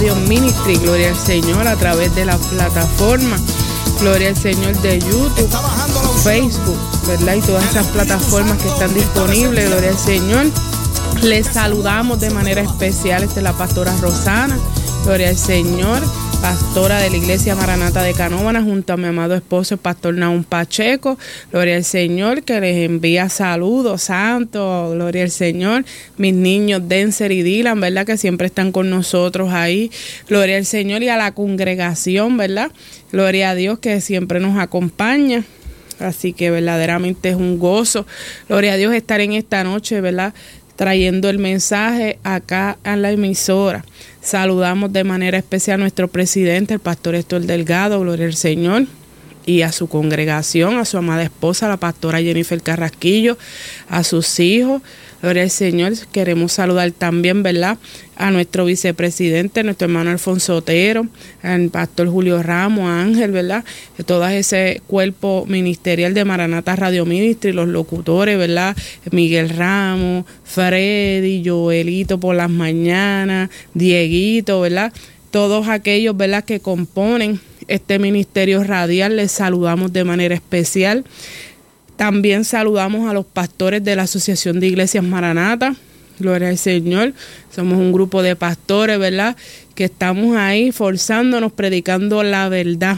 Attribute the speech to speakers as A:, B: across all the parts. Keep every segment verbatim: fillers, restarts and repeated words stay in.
A: Radio Ministry, gloria al Señor, a través de la plataforma, gloria al Señor, de YouTube, Facebook, ¿verdad? Y todas esas plataformas que están disponibles, gloria al Señor. Les saludamos de manera especial, esta es la pastora Rosana, gloria al Señor, pastora de la Iglesia Maranata de Canóvana, junto a mi amado esposo, el pastor Nahum Pacheco, gloria al Señor, que les envía saludos santos, gloria al Señor, mis niños Denzer y Dylan, ¿verdad? Que siempre están con nosotros ahí, gloria al Señor, y a la congregación, ¿verdad? Gloria a Dios que siempre nos acompaña. Así que verdaderamente es un gozo, gloria a Dios, estar en esta noche, ¿verdad?, trayendo el mensaje acá a la emisora. Saludamos de manera especial a nuestro presidente, el pastor Héctor Delgado, gloria al Señor, y a su congregación, a su amada esposa, la pastora Jennifer Carrasquillo, a sus hijos, gloria al Señor. Queremos saludar también, ¿verdad?, a nuestro vicepresidente, nuestro hermano Alfonso Otero, al pastor Julio Ramos, a Ángel, ¿verdad?, de todo ese cuerpo ministerial de Maranata Radio Ministry, los locutores, ¿verdad?, Miguel Ramos, Freddy, Joelito por las mañanas, Dieguito, ¿verdad?, todos aquellos, ¿verdad?, que componen este ministerio radial, les saludamos de manera especial. También saludamos a los pastores de la Asociación de Iglesias Maranata, gloria al Señor. Somos un grupo de pastores, ¿verdad?, que estamos ahí forzándonos, predicando la verdad.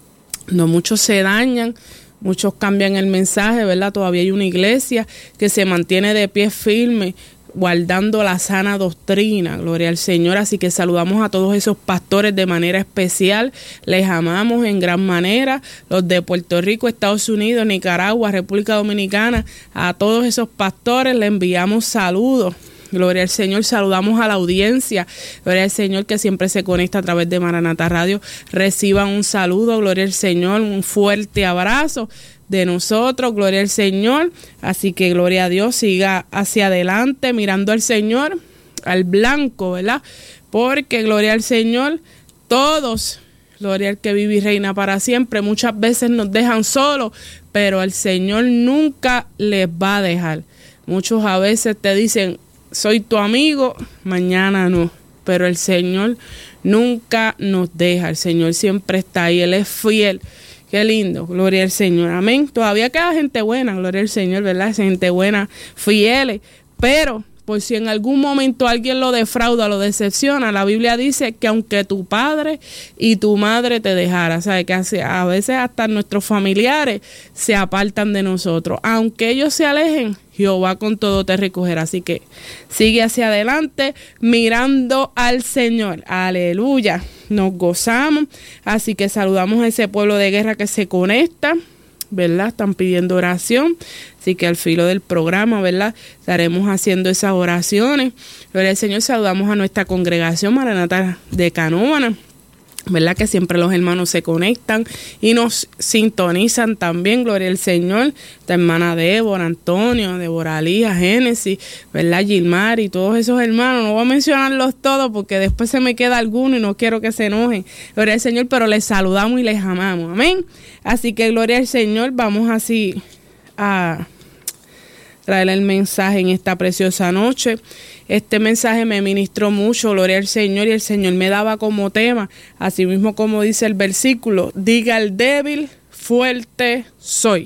A: No muchos se dañan, muchos cambian el mensaje, ¿verdad? Todavía hay una iglesia que se mantiene de pie firme, guardando la sana doctrina, gloria al Señor. Así que saludamos a todos esos pastores de manera especial, les amamos en gran manera, los de Puerto Rico, Estados Unidos, Nicaragua, República Dominicana, a todos esos pastores les enviamos saludos, gloria al Señor. Saludamos a la audiencia, gloria al Señor, que siempre se conecta a través de Maranata Radio. Reciban un saludo, gloria al Señor, un fuerte abrazo de nosotros, gloria al Señor. Así que gloria a Dios, siga hacia adelante mirando al Señor, al blanco, ¿verdad? Porque gloria al Señor, todos, gloria al que vive y reina para siempre. Muchas veces nos dejan solos, pero el Señor nunca les va a dejar. Muchos a veces te dicen, soy tu amigo, mañana no, pero el Señor nunca nos deja, el Señor siempre está ahí, Él es fiel. Qué lindo, gloria al Señor, amén. Todavía queda gente buena, gloria al Señor, ¿verdad? Gente buena, fieles, pero por si en algún momento alguien lo defrauda, lo decepciona, la Biblia dice que aunque tu padre y tu madre te dejaran, ¿sabes? Que a veces hasta nuestros familiares se apartan de nosotros, aunque ellos se alejen, Jehová con todo te recogerá. Así que sigue hacia adelante mirando al Señor, aleluya, nos gozamos. Así que saludamos a ese pueblo de guerra que se conecta, ¿verdad? Están pidiendo oración, así que al filo del programa, ¿verdad?, estaremos haciendo esas oraciones. Gloria al Señor. Saludamos a nuestra congregación Maranata de Canóvana, ¿verdad?, que siempre los hermanos se conectan y nos sintonizan también, gloria al Señor. La hermana Débora, Antonio, Débora Lía, Génesis, ¿verdad?, Gilmar y todos esos hermanos. No voy a mencionarlos todos porque después se me queda alguno y no quiero que se enojen, gloria al Señor, pero les saludamos y les amamos, amén. Así que gloria al Señor, vamos así a traer el mensaje en esta preciosa noche. Este mensaje me ministró mucho, gloria al Señor, y el Señor me daba como tema, así mismo como dice el versículo, diga al débil, fuerte soy.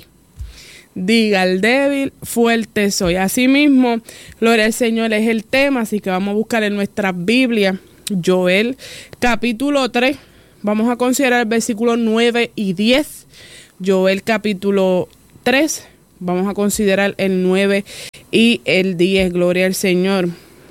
A: Diga al débil, fuerte soy. Así mismo, gloria al Señor, es el tema, así que vamos a buscar en nuestra Biblia, Joel, capítulo tres, vamos a considerar el versículo nueve y diez, Joel capítulo tres, vamos a considerar el nueve y el diez, gloria al Señor.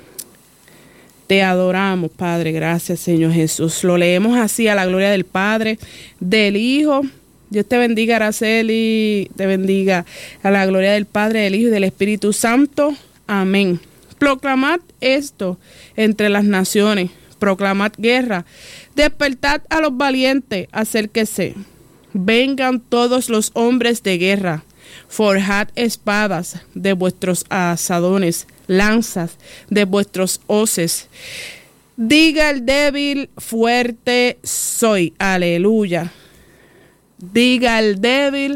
A: Te adoramos, Padre, gracias, Señor Jesús. Lo leemos así, a la gloria del Padre, del Hijo. Dios te bendiga, Araceli, te bendiga, a la gloria del Padre, del Hijo y del Espíritu Santo. Amén. Proclamad esto entre las naciones, proclamad guerra, despertad a los valientes, acérquese. Vengan todos los hombres de guerra, forjad espadas de vuestros asadones, lanzas de vuestros hoces. Diga el débil, fuerte soy. Aleluya. Diga el débil,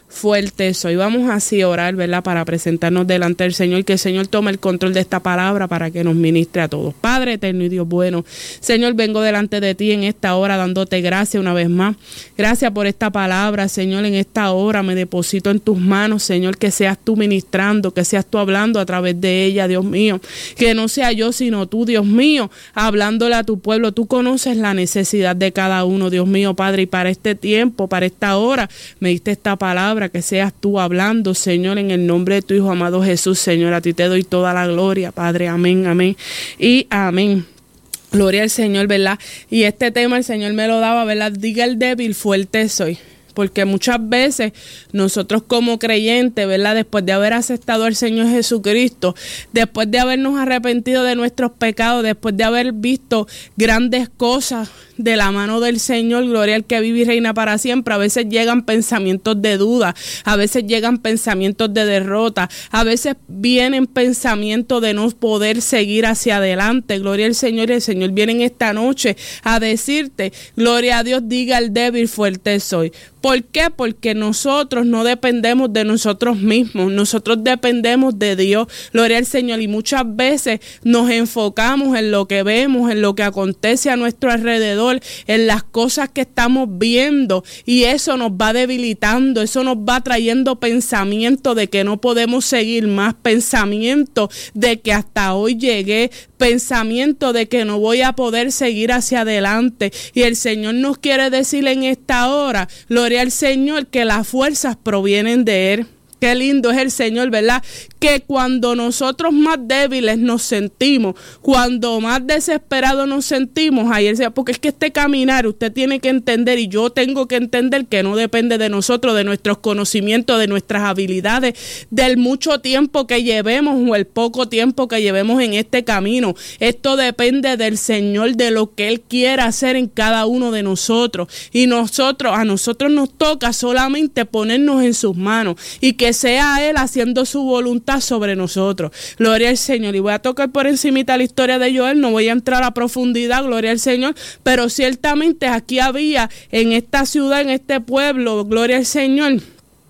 A: fuerte soy. Vamos así a orar, ¿verdad? Para presentarnos delante del Señor, que el Señor tome el control de esta palabra para que nos ministre a todos. Padre eterno y Dios bueno, Señor, vengo delante de ti en esta hora dándote gracias una vez más. Gracias por esta palabra, Señor. En esta hora me deposito en tus manos, Señor, que seas tú ministrando, que seas tú hablando a través de ella, Dios mío. Que no sea yo, sino tú, Dios mío, hablándole a tu pueblo. Tú conoces la necesidad de cada uno, Dios mío, Padre, y para este tiempo, para esta hora, me diste esta palabra, que seas tú hablando, Señor, en el nombre de tu Hijo amado Jesús, Señor. A ti te doy toda la gloria, Padre. Amén, amén y amén. Gloria al Señor, ¿verdad? Y este tema el Señor me lo daba, ¿verdad? Diga el débil, fuerte soy. Porque muchas veces nosotros como creyentes, ¿verdad? Después de haber aceptado al Señor Jesucristo, después de habernos arrepentido de nuestros pecados, después de haber visto grandes cosas de la mano del Señor, gloria al que vive y reina para siempre, a veces llegan pensamientos de duda, a veces llegan pensamientos de derrota, a veces vienen pensamientos de no poder seguir hacia adelante, gloria al Señor. Y el Señor viene en esta noche a decirte, gloria a Dios, diga el débil, fuerte soy. ¿Por qué? Porque nosotros no dependemos de nosotros mismos, nosotros dependemos de Dios, gloria al Señor, y muchas veces nos enfocamos en lo que vemos, en lo que acontece a nuestro alrededor, en las cosas que estamos viendo, y eso nos va debilitando, eso nos va trayendo pensamiento de que no podemos seguir más, pensamiento de que hasta hoy llegué, pensamiento de que no voy a poder seguir hacia adelante. Y el Señor nos quiere decir en esta hora, gloria al Señor, que las fuerzas provienen de Él. Qué lindo es el Señor, ¿verdad? Que cuando nosotros más débiles nos sentimos, cuando más desesperados nos sentimos, ahí Él decía, porque es que este caminar usted tiene que entender, y yo tengo que entender que no depende de nosotros, de nuestros conocimientos, de nuestras habilidades, del mucho tiempo que llevemos o el poco tiempo que llevemos en este camino. Esto depende del Señor, de lo que Él quiera hacer en cada uno de nosotros. Y nosotros, a nosotros nos toca solamente ponernos en sus manos y que sea Él haciendo su voluntad sobre nosotros. Gloria al Señor. Y voy a tocar por encimita la historia de Joel, no voy a entrar a profundidad, gloria al Señor, pero ciertamente aquí había en esta ciudad, en este pueblo, gloria al Señor,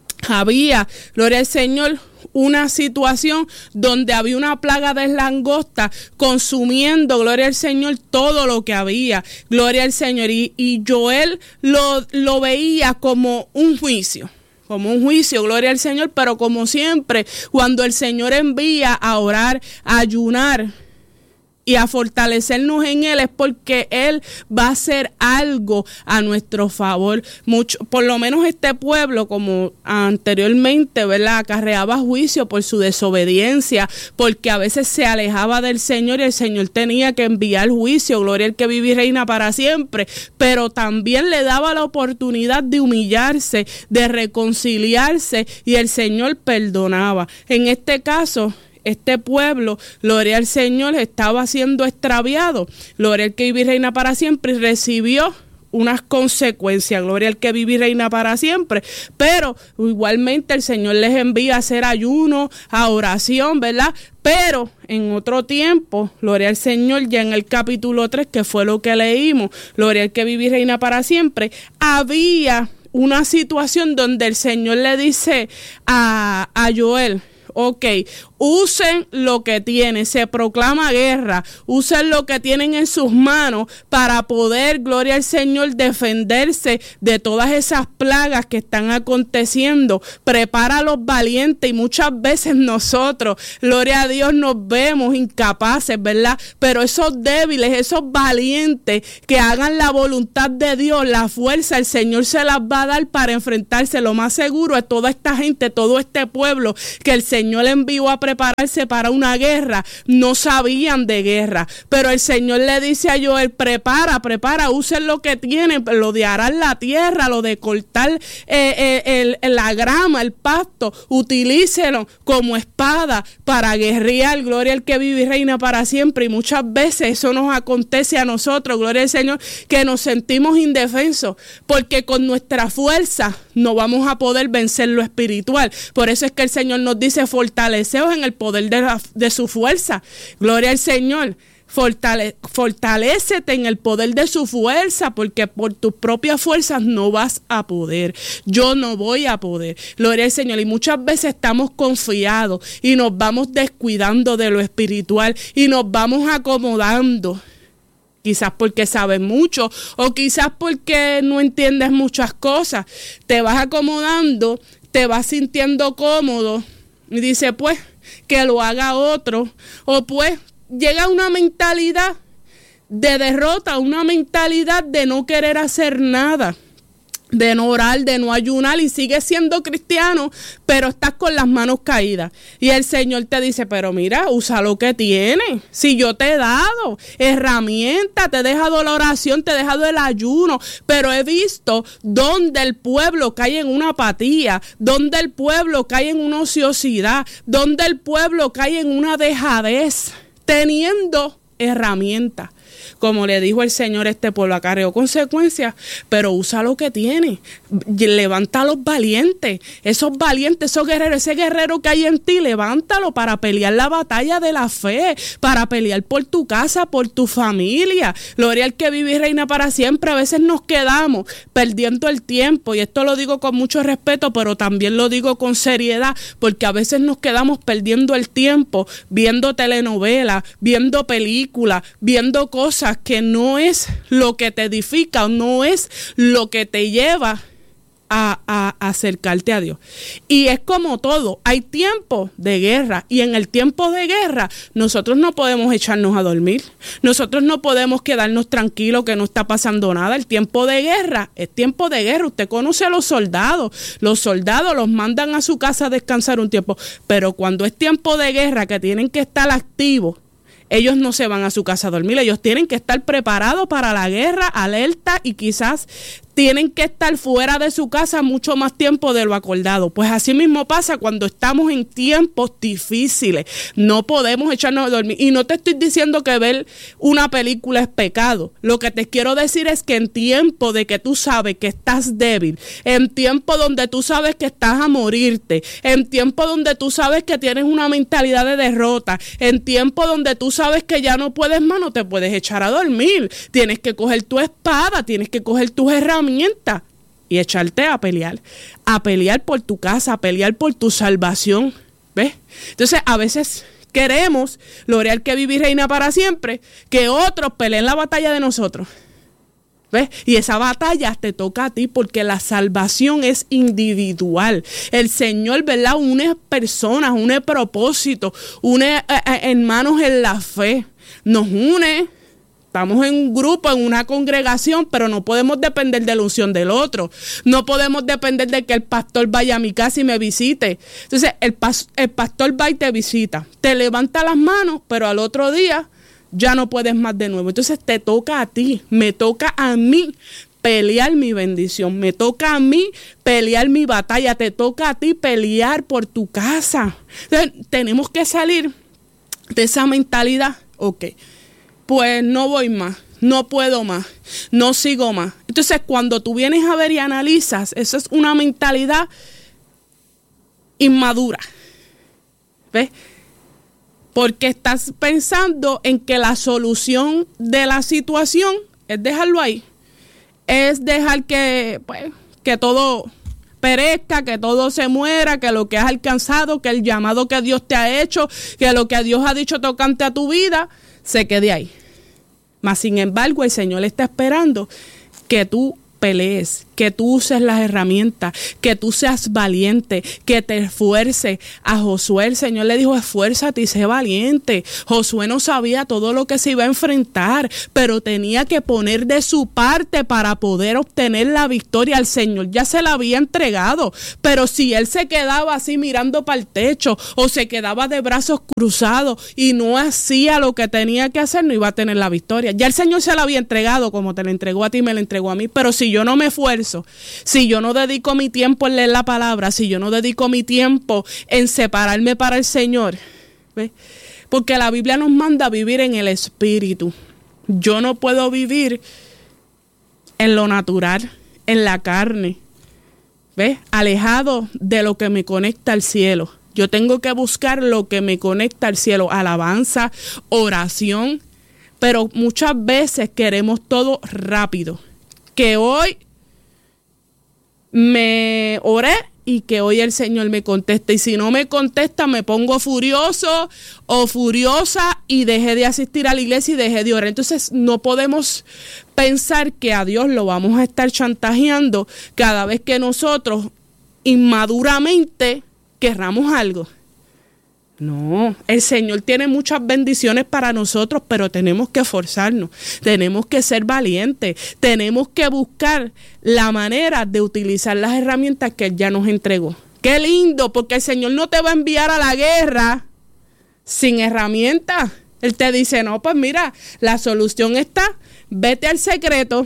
A: había, gloria al Señor, una situación donde había una plaga de langosta consumiendo, gloria al Señor, todo lo que había, gloria al Señor, y, y Joel lo, lo veía como un juicio. Como un juicio, gloria al Señor, pero como siempre, cuando el Señor envía a orar, a ayunar y a fortalecernos en Él, es porque Él va a hacer algo a nuestro favor. Mucho, por lo menos este pueblo, como anteriormente, ¿verdad?, acarreaba juicio por su desobediencia, porque a veces se alejaba del Señor y el Señor tenía que enviar juicio, gloria al que vive y reina para siempre, pero también le daba la oportunidad de humillarse, de reconciliarse, y el Señor perdonaba. En este caso, este pueblo, gloria al Señor, estaba siendo extraviado. Gloria al que vive y reina para siempre, y recibió unas consecuencias, gloria al que vive y reina para siempre. Pero igualmente el Señor les envía a hacer ayuno, a oración, ¿verdad? Pero en otro tiempo, gloria al Señor, ya en el capítulo tres, que fue lo que leímos, gloria al que vive y reina para siempre, había una situación donde el Señor le dice a, a Joel, ok, usen lo que tienen, se proclama guerra, usen lo que tienen en sus manos para poder, gloria al Señor, defenderse de todas esas plagas que están aconteciendo. Prepara a los valientes, y muchas veces nosotros, gloria a Dios, nos vemos incapaces, ¿verdad? Pero esos débiles, esos valientes que hagan la voluntad de Dios, la fuerza, el Señor se las va a dar para enfrentarse. Lo más seguro es toda esta gente, todo este pueblo que el Señor envió a prepararse para una guerra, no sabían de guerra, pero el Señor le dice a Joel, prepara, prepara, usen lo que tienen, lo de arar la tierra, lo de cortar eh, eh, el, la grama, el pasto, utilícelo como espada para guerrear, gloria al que vive y reina para siempre. Y muchas veces eso nos acontece a nosotros, gloria al Señor, que nos sentimos indefensos, porque con nuestra fuerza no vamos a poder vencer lo espiritual. Por eso es que el Señor nos dice, fortaleceos en el poder de, la, de su fuerza. Gloria al Señor. Fortale, fortalécete en el poder de su fuerza, porque por tus propias fuerzas no vas a poder. Yo no voy a poder. Gloria al Señor. Y muchas veces estamos confiados y nos vamos descuidando de lo espiritual y nos vamos acomodando. Quizás porque sabes mucho o quizás porque no entiendes muchas cosas. Te vas acomodando, te vas sintiendo cómodo y dice, pues, que lo haga otro. O pues, llega una mentalidad de derrota, una mentalidad de no querer hacer nada, de no orar, de no ayunar, y sigues siendo cristiano, pero estás con las manos caídas. Y el Señor te dice, pero mira, usa lo que tienes. Si yo te he dado herramientas, te he dejado la oración, te he dejado el ayuno, pero he visto donde el pueblo cae en una apatía, donde el pueblo cae en una ociosidad, donde el pueblo cae en una dejadez, teniendo herramientas. Como le dijo el Señor, este pueblo acarreó consecuencias, pero usa lo que tiene. Levanta a los valientes, esos valientes, esos guerreros, ese guerrero que hay en ti, levántalo para pelear la batalla de la fe, para pelear por tu casa, por tu familia. Gloria al que vive y reina para siempre. A veces nos quedamos perdiendo el tiempo, y esto lo digo con mucho respeto, pero también lo digo con seriedad, porque a veces nos quedamos perdiendo el tiempo viendo telenovelas, viendo películas, viendo cosas que no es lo que te edifica, no es lo que te lleva a, a, a acercarte a Dios. Y es como todo, hay tiempo de guerra, y en el tiempo de guerra nosotros no podemos echarnos a dormir, nosotros no podemos quedarnos tranquilos que no está pasando nada. El tiempo de guerra es tiempo de guerra. Usted conoce a los soldados, los soldados los mandan a su casa a descansar un tiempo, pero cuando es tiempo de guerra que tienen que estar activos, ellos no se van a su casa a dormir, ellos tienen que estar preparados para la guerra, alerta, y quizás tienen que estar fuera de su casa mucho más tiempo de lo acordado. Pues así mismo pasa cuando estamos en tiempos difíciles. No podemos echarnos a dormir. Y no te estoy diciendo que ver una película es pecado. Lo que te quiero decir es que en tiempo de que tú sabes que estás débil, en tiempo donde tú sabes que estás a morirte, en tiempo donde tú sabes que tienes una mentalidad de derrota, en tiempo donde tú sabes que ya no puedes más, no te puedes echar a dormir. Tienes que coger tu espada, tienes que coger tus herramientas y echarte a pelear, a pelear por tu casa, a pelear por tu salvación. ¿Ves? Entonces a veces queremos, gloria al que vive y reina para siempre, que otros peleen la batalla de nosotros. ¿Ves? Y esa batalla te toca a ti, porque la salvación es individual. El Señor, ¿verdad?, une personas, une propósitos, une eh, eh, hermanos en la fe, nos une. Estamos en un grupo, en una congregación, pero no podemos depender de la unción del otro. No podemos depender de que el pastor vaya a mi casa y me visite. Entonces, el, pas- el pastor va y te visita, te levanta las manos, pero al otro día ya no puedes más de nuevo. Entonces, te toca a ti, me toca a mí pelear mi bendición, me toca a mí pelear mi batalla, te toca a ti pelear por tu casa. Entonces, tenemos que salir de esa mentalidad. Ok, pues no voy más, no puedo más, no sigo más. Entonces, cuando tú vienes a ver y analizas, esa es una mentalidad inmadura. ¿Ves? Porque estás pensando en que la solución de la situación es dejarlo ahí. Es dejar que, pues, que todo perezca, que todo se muera, que lo que has alcanzado, que el llamado que Dios te ha hecho, que lo que Dios ha dicho tocante a tu vida, se quede ahí. Mas, sin embargo, el Señor está esperando que tú pelees, que tú uses las herramientas, que tú seas valiente, que te esfuerces. A Josué el Señor le dijo, esfuérzate y sé valiente. Josué no sabía todo lo que se iba a enfrentar, pero tenía que poner de su parte para poder obtener la victoria. El Señor ya se la había entregado, pero si él se quedaba así mirando para el techo o se quedaba de brazos cruzados y no hacía lo que tenía que hacer, no iba a tener la victoria. Ya el Señor se la había entregado, como te la entregó a ti, me la entregó a mí, pero si yo no me esfuerzo, si yo no dedico mi tiempo en leer la palabra, si yo no dedico mi tiempo en separarme para el Señor, ¿ves? Porque la Biblia nos manda a vivir en el Espíritu. Yo no puedo vivir en lo natural, en la carne, ¿ves? Alejado de lo que me conecta al cielo. Yo tengo que buscar lo que me conecta al cielo, alabanza, oración, pero muchas veces queremos todo rápido. Que hoy me oré y que hoy el Señor me conteste. Y si no me contesta, me pongo furioso o furiosa y dejé de asistir a la iglesia y dejé de orar. Entonces no podemos pensar que a Dios lo vamos a estar chantajeando cada vez que nosotros inmaduramente querramos algo. No, el Señor tiene muchas bendiciones para nosotros, pero tenemos que esforzarnos, tenemos que ser valientes, tenemos que buscar la manera de utilizar las herramientas que Él ya nos entregó. Qué lindo, porque el Señor no te va a enviar a la guerra sin herramientas. Él te dice, no, pues mira, la solución está, vete al secreto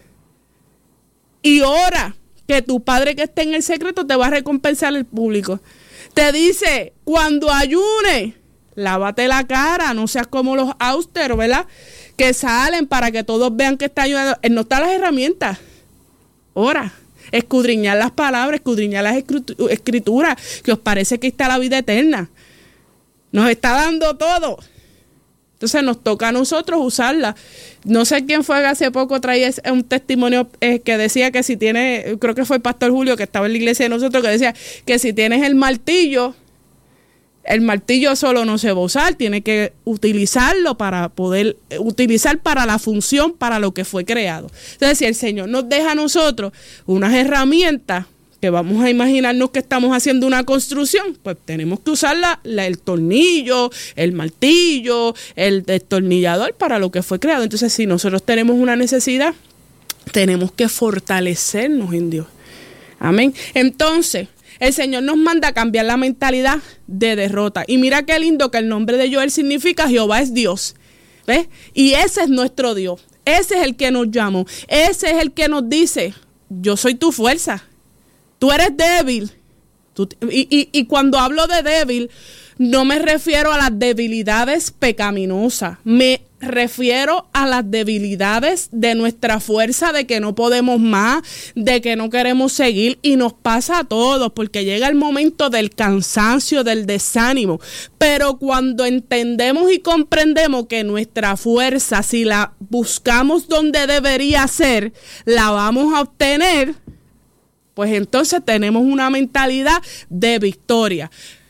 A: y ora, que tu Padre que esté en el secreto te va a recompensar el público. Te dice, cuando ayune, lávate la cara, no seas como los austeros, ¿verdad? Que salen para que todos vean que está ayudando. Él no está las herramientas. Ora, escudriñar las palabras, escudriñar las escrituras, que os parece que está la vida eterna. Nos está dando todo. Entonces nos toca a nosotros usarla. No sé quién fue, hace poco traía un testimonio eh, que decía que si tiene, creo que fue el pastor Julio que estaba en la iglesia de nosotros, que decía que si tienes el martillo, el martillo solo no se va a usar, tiene que utilizarlo para poder, utilizar para la función, para lo que fue creado. Entonces si el Señor nos deja a nosotros unas herramientas, que vamos a imaginarnos que estamos haciendo una construcción, pues tenemos que usar la, la, el tornillo, el martillo, el destornillador para lo que fue creado. Entonces, si nosotros tenemos una necesidad, tenemos que fortalecernos en Dios. Amén. Entonces, el Señor nos manda a cambiar la mentalidad de derrota. Y mira qué lindo que el nombre de Joel significa Jehová es Dios. ¿Ves? Y ese es nuestro Dios. Ese es el que nos llama. Ese es el que nos dice, yo soy tu fuerza. Tú eres débil. Tú, y, y, y cuando hablo de débil, no me refiero a las debilidades pecaminosas. Me refiero a las debilidades de nuestra fuerza, de que no podemos más, de que no queremos seguir. Y nos pasa a todos, porque llega el momento del cansancio, del desánimo. Pero cuando entendemos y comprendemos que nuestra fuerza, si la buscamos donde debería ser, la vamos a obtener, pues entonces tenemos una mentalidad de victoria,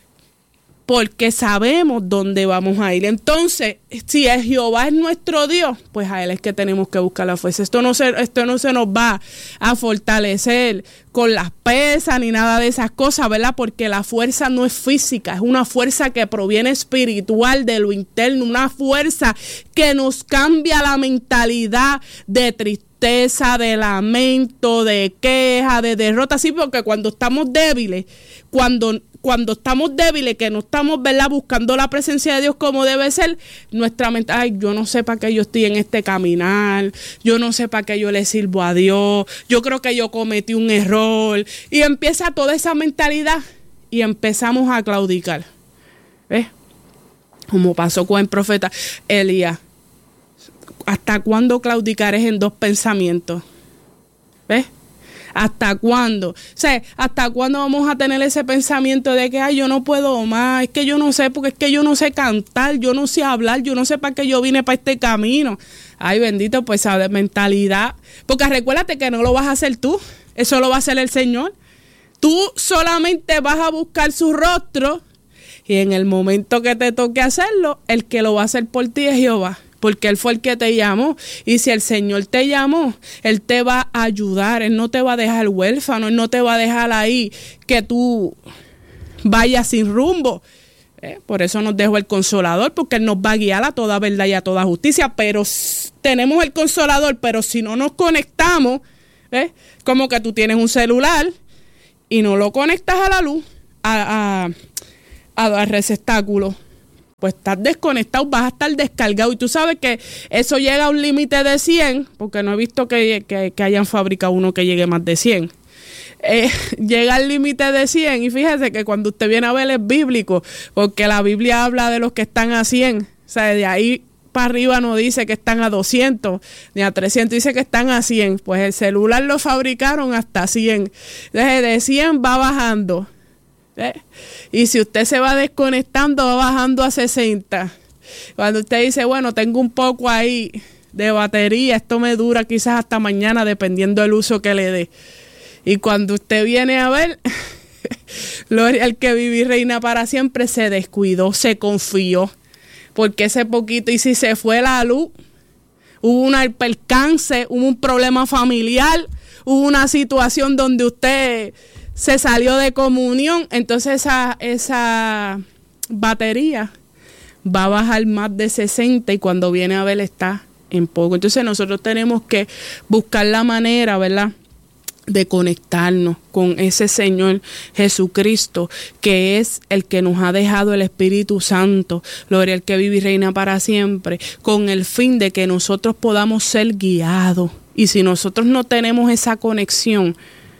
A: porque sabemos dónde vamos a ir. Entonces, si es Jehová es nuestro Dios, pues a Él es que tenemos que buscar la fuerza. Esto no se, esto no se nos va a fortalecer con las pesas ni nada de esas cosas, ¿verdad? Porque la fuerza no es física, es una fuerza que proviene espiritual de lo interno, una fuerza que nos cambia la mentalidad de tristeza, de lamento, de queja, de derrota. Sí, porque cuando estamos débiles, cuando, cuando estamos débiles, que no estamos, ¿verdad?, buscando la presencia de Dios como debe ser, nuestra mente, ay, yo no sé para qué yo estoy en este caminar, yo no sé para qué yo le sirvo a Dios, yo creo que yo cometí un error. Y empieza toda esa mentalidad y empezamos a claudicar. ¿Ves? Como pasó con el profeta Elías. ¿Hasta cuándo claudicaré en dos pensamientos? ¿Ves? ¿Hasta cuándo? O sea, ¿hasta cuándo vamos a tener ese pensamiento de que, ay, yo no puedo más, es que yo no sé, porque es que yo no sé cantar, yo no sé hablar, yo no sé para qué yo vine para este camino? Ay, bendito, pues esa mentalidad. Porque recuérdate que no lo vas a hacer tú, eso lo va a hacer el Señor. Tú solamente vas a buscar su rostro y en el momento que te toque hacerlo, el que lo va a hacer por ti es Jehová. Porque Él fue el que te llamó. Y si el Señor te llamó, Él te va a ayudar. Él no te va a dejar huérfano. Él no te va a dejar ahí que tú vayas sin rumbo. ¿Eh? Por eso nos dejó el Consolador, porque Él nos va a guiar a toda verdad y a toda justicia. Pero tenemos el Consolador, pero si no nos conectamos, ¿eh? Como que tú tienes un celular y no lo conectas a la luz, a, a, a, al receptáculo, pues estás desconectado, vas a estar descargado. Y tú sabes que eso llega a un límite de cien, porque no he visto que, que, que hayan fabricado uno que llegue más de cien. Eh, llega al límite de cien y fíjese que cuando usted viene a ver es bíblico, porque la Biblia habla de los que están a cien. O sea, de ahí para arriba no dice que están a doscientos ni a trescientos, dice que están a cien. Pues el celular lo fabricaron hasta cien. Desde de cien va bajando. ¿Eh? Y si usted se va desconectando, va bajando a sesenta. Cuando usted dice, bueno, tengo un poco ahí de batería, esto me dura quizás hasta mañana, dependiendo del uso que le dé. Y cuando usted viene a ver, gloria al que vive y reina para siempre, se descuidó, se confió. Porque ese poquito, y si se fue la luz, hubo un percance, hubo un problema familiar, hubo una situación donde usted se salió de comunión, entonces esa, esa batería va a bajar más de sesenta y cuando viene a ver está en poco. Entonces nosotros tenemos que buscar la manera, ¿verdad?, de conectarnos con ese Señor Jesucristo, que es el que nos ha dejado el Espíritu Santo, gloria al que vive y reina para siempre, con el fin de que nosotros podamos ser guiados. Y si nosotros no tenemos esa conexión,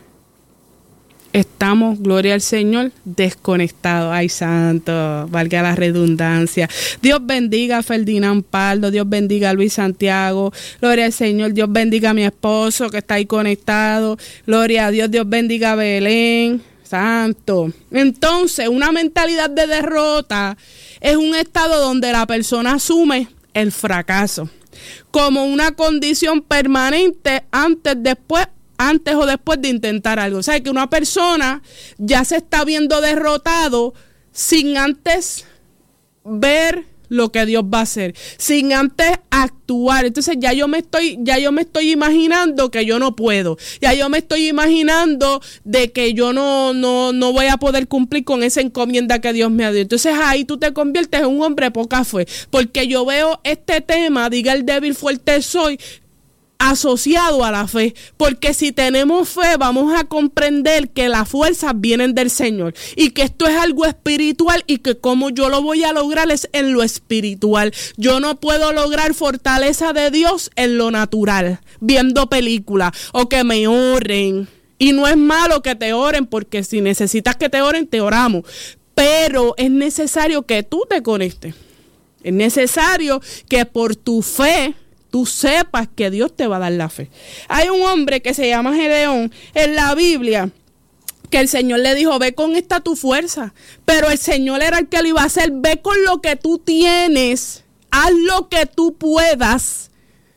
A: estamos, gloria al Señor, desconectados. Ay, santo, valga la redundancia. Dios bendiga a Ferdinand Pardo, Dios bendiga a Luis Santiago, gloria al Señor, Dios bendiga a mi esposo que está ahí conectado, gloria a Dios, Dios bendiga a Belén, santo. Entonces, una mentalidad de derrota es un estado donde la persona asume el fracaso como una condición permanente antes, después, antes o después de intentar algo. O sea, que una persona ya se está viendo derrotado sin antes ver lo que Dios va a hacer, sin antes actuar. Entonces ya yo me estoy, ya yo me estoy imaginando que yo no puedo. Ya yo me estoy imaginando de que yo no, no, no voy a poder cumplir con esa encomienda que Dios me ha dado. Entonces ahí tú te conviertes en un hombre de poca fe. Porque yo veo este tema, diga el débil, fuerte soy, asociado a la fe, porque si tenemos fe vamos a comprender que las fuerzas vienen del Señor y que esto es algo espiritual y que como yo lo voy a lograr es en lo espiritual. Yo no puedo lograr fortaleza de Dios en lo natural, viendo películas o que me oren. Y no es malo que te oren, porque si necesitas que te oren, te oramos, pero es necesario que tú te conectes. Es necesario que por tu fe tú sepas que Dios te va a dar la fe. Hay un hombre que se llama Gedeón en la Biblia, que el Señor le dijo, ve con esta tu fuerza. Pero el Señor era el que lo iba a hacer, ve con lo que tú tienes, haz lo que tú puedas,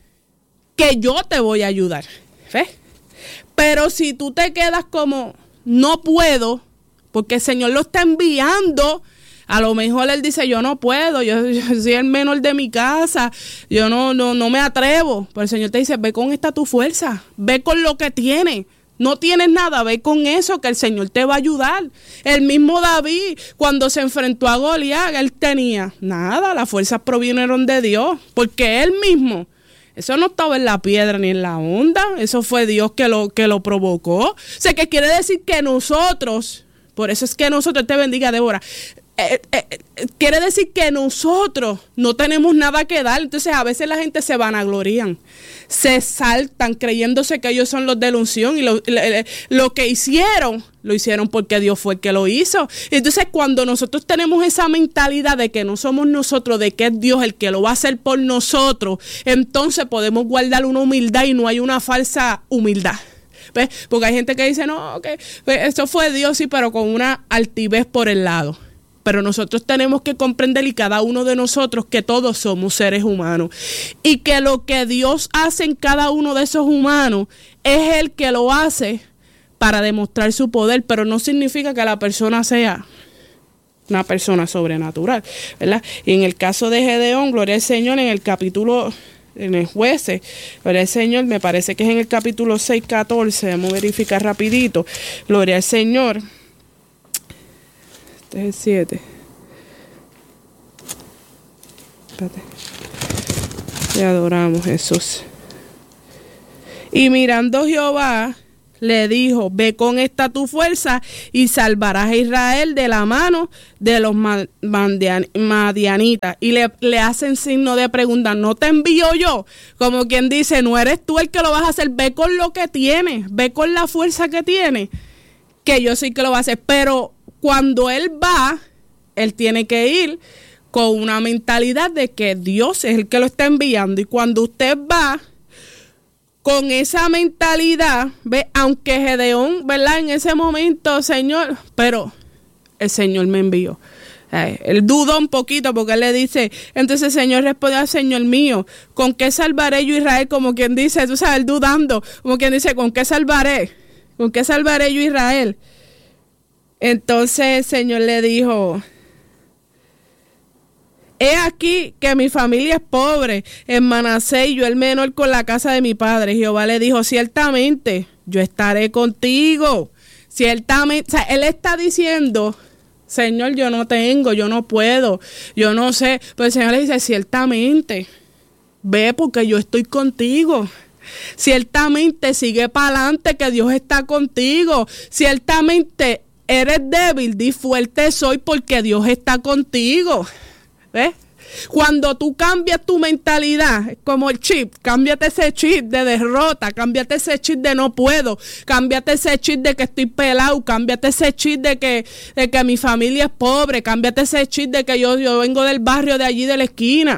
A: que yo te voy a ayudar. ¿Ves? Pero si tú te quedas como, no puedo, porque el Señor lo está enviando, a lo mejor él dice, yo no puedo, yo, yo soy el menor de mi casa, yo no, no, no me atrevo. Pero el Señor te dice, ve con esta tu fuerza, ve con lo que tienes. No tienes nada, ve con eso que el Señor te va a ayudar. El mismo David, cuando se enfrentó a Goliat, él tenía nada, las fuerzas provinieron de Dios, porque él mismo, eso no estaba en la piedra ni en la onda, eso fue Dios que lo, que lo provocó. O sea, que quiere decir que nosotros, por eso es que nosotros, te bendiga Débora, Eh, eh, eh, quiere decir que nosotros no tenemos nada que dar. Entonces a veces la gente se vanaglorían, se saltan creyéndose que ellos son los de la unción y lo, lo, lo que hicieron, lo hicieron porque Dios fue el que lo hizo. Entonces cuando nosotros tenemos esa mentalidad de que no somos nosotros, de que es Dios el que lo va a hacer por nosotros, entonces podemos guardar una humildad y no hay una falsa humildad. ¿Ves? Porque hay gente que dice, no, que okay, eso fue Dios, sí, pero con una altivez por el lado. Pero nosotros tenemos que comprender, y cada uno de nosotros, que todos somos seres humanos. Y que lo que Dios hace en cada uno de esos humanos es el que lo hace para demostrar su poder. Pero no significa que la persona sea una persona sobrenatural, ¿verdad? Y en el caso de Gedeón, gloria al Señor, en el capítulo, en el Jueces, gloria al Señor, me parece que es en el capítulo seis, catorce, vamos a verificar rapidito, gloria al Señor. Este es el siete. Espérate. Te adoramos, Jesús. Y mirando Jehová, le dijo, ve con esta tu fuerza y salvarás a Israel de la mano de los madianitas. Y le, le hacen signo de pregunta, ¿no te envío yo? Como quien dice, no eres tú el que lo vas a hacer, ve con lo que tienes, ve con la fuerza que tienes, que yo sí que lo voy a hacer. Pero cuando él va, él tiene que ir con una mentalidad de que Dios es el que lo está enviando. Y cuando usted va con esa mentalidad, ve, aunque Gedeón, ¿verdad? En ese momento, Señor, pero el Señor me envió. Eh, él dudó un poquito porque él le dice, entonces el Señor respondió al Señor mío, ¿con qué salvaré yo a Israel? Como quien dice, tú sabes, él dudando, como quien dice, ¿con qué salvaré? ¿Con qué salvaré yo a Israel? Entonces el Señor le dijo, he aquí que mi familia es pobre en Manasés y yo el menor con la casa de mi padre. Jehová le dijo, ciertamente yo estaré contigo. Ciertamente, o sea, él está diciendo, Señor, yo no tengo, yo no puedo, yo no sé. Pero el Señor le dice, ciertamente, ve porque yo estoy contigo. Ciertamente, sigue para adelante que Dios está contigo. Ciertamente, eres débil, di fuerte soy porque Dios está contigo. ¿Ves? Cuando tú cambias tu mentalidad, como el chip, cámbiate ese chip de derrota, cámbiate ese chip de no puedo, cámbiate ese chip de que estoy pelado, cámbiate ese chip de que, de que mi familia es pobre, cámbiate ese chip de que yo, yo vengo del barrio de allí de la esquina.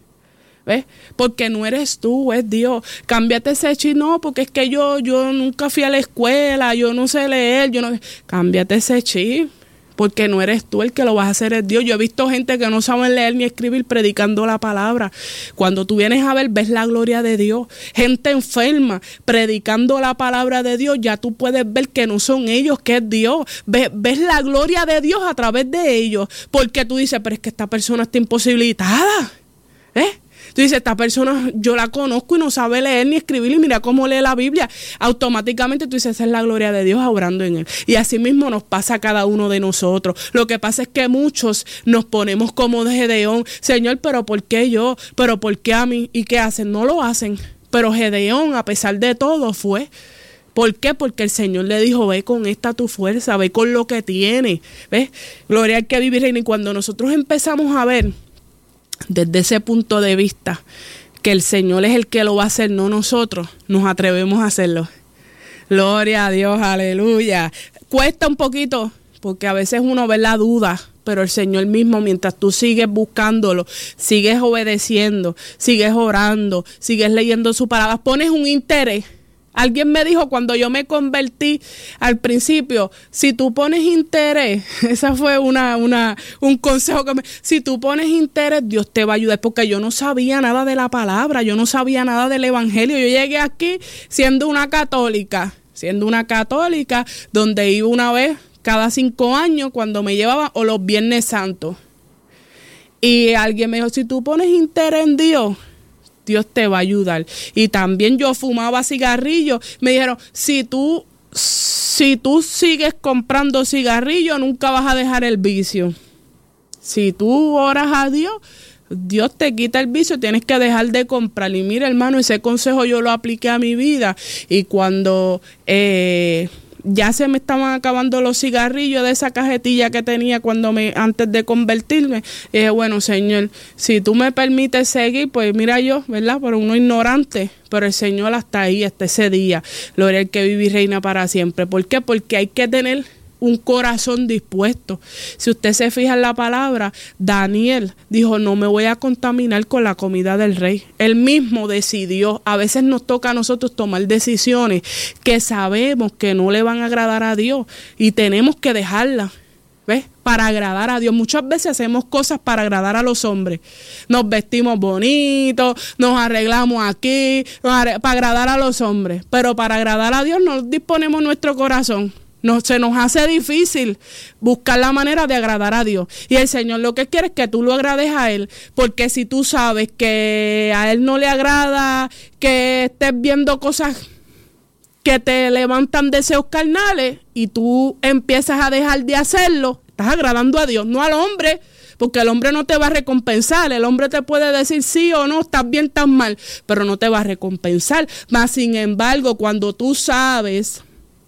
A: ¿Ves? Porque no eres tú, es Dios. Cámbiate ese chip, no, porque es que yo, yo nunca fui a la escuela, yo no sé leer, yo no. Cámbiate ese chip. Porque no eres tú el que lo vas a hacer, es Dios. Yo he visto gente que no saben leer ni escribir predicando la palabra. Cuando tú vienes a ver, ves la gloria de Dios. Gente enferma predicando la palabra de Dios, ya tú puedes ver que no son ellos, que es Dios. Ves, ves la gloria de Dios a través de ellos. Porque tú dices, pero es que esta persona está imposibilitada. ¿Eh? Tú dices, esta persona yo la conozco y no sabe leer ni escribir y mira cómo lee la Biblia. Automáticamente tú dices, esa es la gloria de Dios obrando en él. Y así mismo nos pasa a cada uno de nosotros. Lo que pasa es que muchos nos ponemos como de Gedeón. Señor, pero ¿por qué yo? ¿Pero por qué a mí? ¿Y qué hacen? No lo hacen. Pero Gedeón, a pesar de todo, fue. ¿Por qué? Porque el Señor le dijo, ve con esta tu fuerza, ve con lo que tiene. ¿Ves? Gloria al que vive y reina. Y cuando nosotros empezamos a ver desde ese punto de vista que el Señor es el que lo va a hacer, no nosotros, nos atrevemos a hacerlo. Gloria a Dios, aleluya. Cuesta un poquito porque a veces uno ve la duda, pero el Señor mismo, mientras tú sigues buscándolo, sigues obedeciendo, sigues orando, sigues leyendo su palabra, pones un interés. Alguien me dijo cuando yo me convertí al principio, si tú pones interés, esa fue una, una, un consejo que me, si tú pones interés, Dios te va a ayudar, porque yo no sabía nada de la palabra, yo no sabía nada del evangelio. Yo llegué aquí siendo una católica, siendo una católica, donde iba una vez cada cinco años cuando me llevaban, o los Viernes Santos. Y alguien me dijo, si tú pones interés en Dios, Dios te va a ayudar. Y también yo fumaba cigarrillos. Me dijeron, si tú, si tú sigues comprando cigarrillos, nunca vas a dejar el vicio. Si tú oras a Dios, Dios te quita el vicio, tienes que dejar de comprar. Y mira, hermano, ese consejo yo lo apliqué a mi vida. Y cuando eh, ya se me estaban acabando los cigarrillos de esa cajetilla que tenía cuando me antes de convertirme, dije, bueno, Señor, si tú me permites seguir, pues mira yo, ¿verdad? Por uno ignorante, pero el Señor hasta ahí, hasta ese día, gloria al que vive y reina para siempre. ¿Por qué? Porque hay que tener un corazón dispuesto. Si usted se fija en la palabra, Daniel dijo, no me voy a contaminar con la comida del rey. Él mismo decidió. A veces nos toca a nosotros tomar decisiones que sabemos que no le van a agradar a Dios y tenemos que dejarlas, ¿ves? Para agradar a Dios. Muchas veces hacemos cosas para agradar a los hombres. Nos vestimos bonitos, nos arreglamos aquí, nos arre- para agradar a los hombres. Pero para agradar a Dios no disponemos nuestro corazón. No, se nos hace difícil buscar la manera de agradar a Dios. Y el Señor lo que quiere es que tú lo agrades a Él. Porque si tú sabes que a Él no le agrada que estés viendo cosas que te levantan deseos carnales y tú empiezas a dejar de hacerlo, estás agradando a Dios, no al hombre. Porque el hombre no te va a recompensar. El hombre te puede decir sí o no, estás bien, estás mal, pero no te va a recompensar. Mas, sin embargo, cuando tú sabes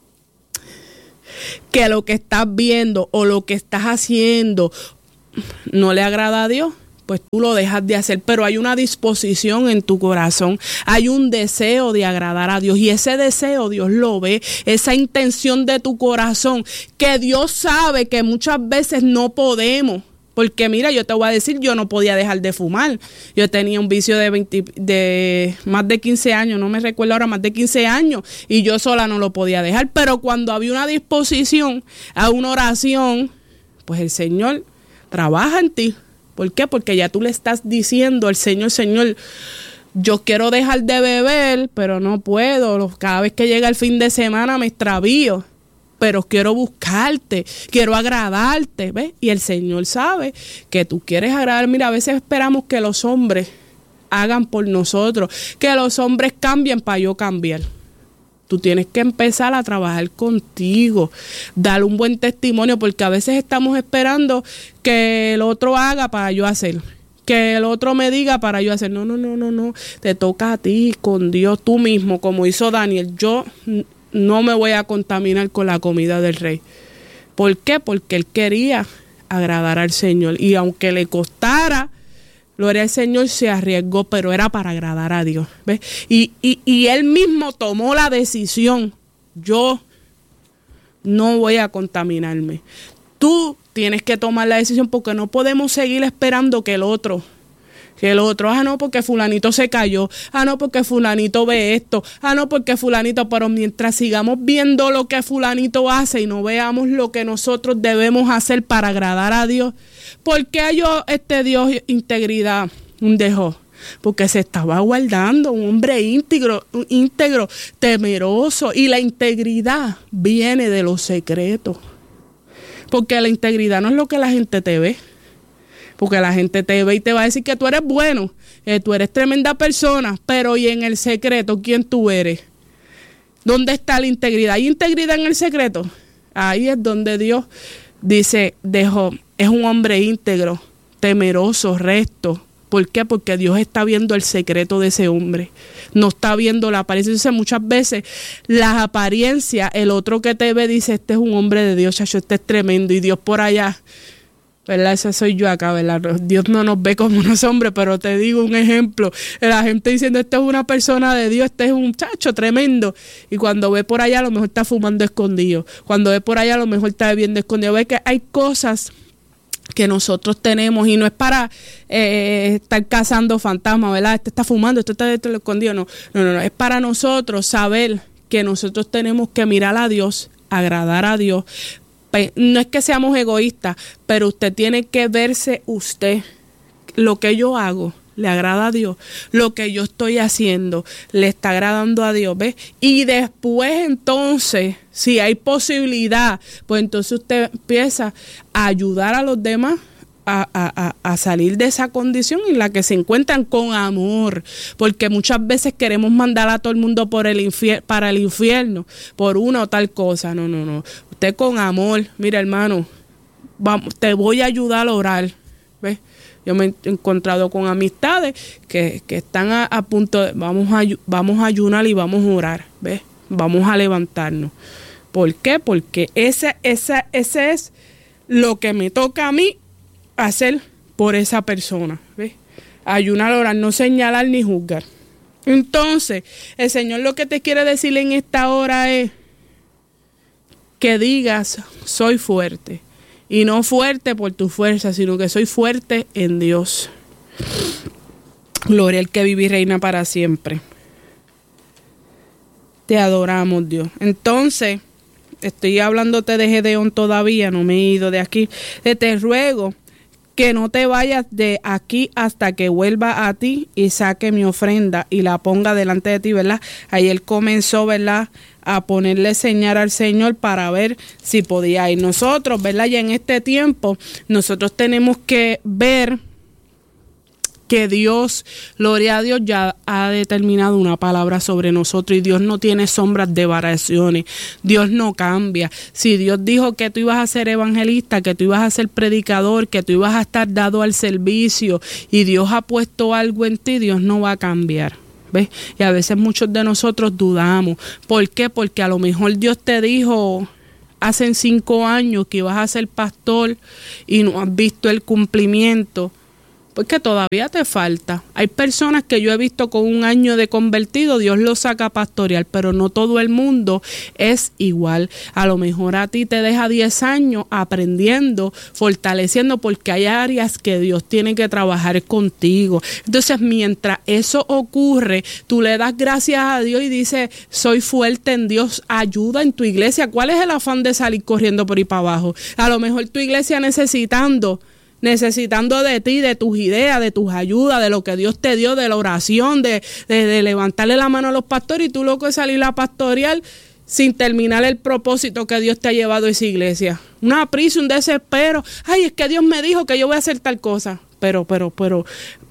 A: que lo que estás viendo o lo que estás haciendo no le agrada a Dios, pues tú lo dejas de hacer. Pero hay una disposición en tu corazón, hay un deseo de agradar a Dios, y ese deseo Dios lo ve, esa intención de tu corazón, que Dios sabe que muchas veces no podemos. Porque mira, yo te voy a decir, yo no podía dejar de fumar. Yo tenía un vicio de, veinte, de más de quince años, no me recuerdo ahora, más de quince años, y yo sola no lo podía dejar. Pero cuando había una disposición a una oración, pues el Señor trabaja en ti. ¿Por qué? Porque ya tú le estás diciendo al Señor, Señor, yo quiero dejar de beber, pero no puedo. Cada vez que llega el fin de semana me extravío, pero quiero buscarte, quiero agradarte, ¿ves? Y el Señor sabe que tú quieres agradar. Mira, a veces esperamos que los hombres hagan por nosotros, que los hombres cambien para yo cambiar. Tú tienes que empezar a trabajar contigo, dar un buen testimonio, porque a veces estamos esperando que el otro haga para yo hacer, que el otro me diga para yo hacer. No, no, no, no, no. Te toca a ti, con Dios, tú mismo, como hizo Daniel. Yo no me voy a contaminar con la comida del rey. ¿Por qué? Porque él quería agradar al Señor. Y aunque le costara, gloria al Señor, se arriesgó, pero era para agradar a Dios. ¿Ves? Y, y, y él mismo tomó la decisión. Yo no voy a contaminarme. Tú tienes que tomar la decisión, porque no podemos seguir esperando que el otro, que el otro, ah, no, porque fulanito se cayó, ah, no, porque fulanito ve esto, ah, no, porque fulanito, pero mientras sigamos viendo lo que fulanito hace y no veamos lo que nosotros debemos hacer para agradar a Dios, ¿por qué halló este Dios integridad? Un dejó. Porque se estaba guardando, un hombre íntegro, íntegro, temeroso, y la integridad viene de los secretos. Porque la integridad no es lo que la gente te ve. Porque la gente te ve y te va a decir que tú eres bueno, que tú eres tremenda persona, pero ¿y en el secreto quién tú eres? ¿Dónde está la integridad? ¿Hay integridad en el secreto? Ahí es donde Dios dice, dejó, es un hombre íntegro, temeroso, recto. ¿Por qué? Porque Dios está viendo el secreto de ese hombre. No está viendo la apariencia. Entonces, muchas veces las apariencias, el otro que te ve dice, este es un hombre de Dios, chacho, este es tremendo. Y Dios por allá, ¿verdad? Ese soy yo acá, ¿verdad? Dios no nos ve como unos hombres, pero te digo un ejemplo. La gente diciendo, este es una persona de Dios, este es un chacho tremendo. Y cuando ve por allá, a lo mejor está fumando escondido. Cuando ve por allá, a lo mejor está bebiendo escondido. Ve que hay cosas que nosotros tenemos, y no es para eh, estar cazando fantasmas, ¿verdad? Este está fumando, este está dentro del escondido. No, no, no, no, es para nosotros saber que nosotros tenemos que mirar a Dios, agradar a Dios. No es que seamos egoístas, pero usted tiene que verse usted. Lo que yo hago le agrada a Dios, lo que yo estoy haciendo le está agradando a Dios, ¿ves? Y después entonces, si hay posibilidad, pues entonces usted empieza a ayudar a los demás a, a, a salir de esa condición en la que se encuentran, con amor, porque muchas veces queremos mandar a todo el mundo por el infier- para el infierno, por una o tal cosa. No, no, no. Usted con amor, mira, hermano, vamos, te voy a ayudar a orar, ¿ves? Yo me he encontrado con amistades que, que están a, a punto de, vamos a, vamos a ayunar y vamos a orar, ¿ves? Vamos a levantarnos. ¿Por qué? Porque ese, ese, ese es lo que me toca a mí hacer por esa persona, ¿ves? Ayunar, orar, no señalar ni juzgar. Entonces, el Señor lo que te quiere decir en esta hora es que digas, soy fuerte. Y no fuerte por tu fuerza, sino que soy fuerte en Dios. Gloria al que vive y reina para siempre. Te adoramos, Dios. Entonces, estoy hablándote de Gedeón todavía, no me he ido de aquí. Te ruego que no te vayas de aquí hasta que vuelva a ti y saque mi ofrenda y la ponga delante de ti, ¿verdad? Ahí él comenzó, ¿verdad?, a ponerle señal al Señor para ver si podía ir. Nosotros, ¿verdad?, ya en este tiempo, nosotros tenemos que ver que Dios, gloria a Dios, ya ha determinado una palabra sobre nosotros, y Dios no tiene sombras de variaciones. Dios no cambia. Si Dios dijo que tú ibas a ser evangelista, que tú ibas a ser predicador, que tú ibas a estar dado al servicio, y Dios ha puesto algo en ti, Dios no va a cambiar. ¿Ves? Y a veces muchos de nosotros dudamos. ¿Por qué? Porque a lo mejor Dios te dijo hace cinco años que ibas a ser pastor y no has visto el cumplimiento. Porque todavía te falta. Hay personas que yo he visto con un año de convertido, Dios los saca a pastorear, pero no todo el mundo es igual. A lo mejor a ti te deja diez años aprendiendo, fortaleciendo, porque hay áreas que Dios tiene que trabajar contigo. Entonces, mientras eso ocurre, tú le das gracias a Dios y dices, soy fuerte en Dios, ayuda en tu iglesia. ¿Cuál es el afán de salir corriendo por ahí para abajo? A lo mejor tu iglesia necesitando necesitando de ti, de tus ideas, de tus ayudas, de lo que Dios te dio, de la oración, de, de, de levantarle la mano a los pastores, y tú loco de salir a pastorear sin terminar el propósito que Dios te ha llevado a esa iglesia. Una prisa, un desespero. Ay, es que Dios me dijo que yo voy a hacer tal cosa. Pero, pero, pero...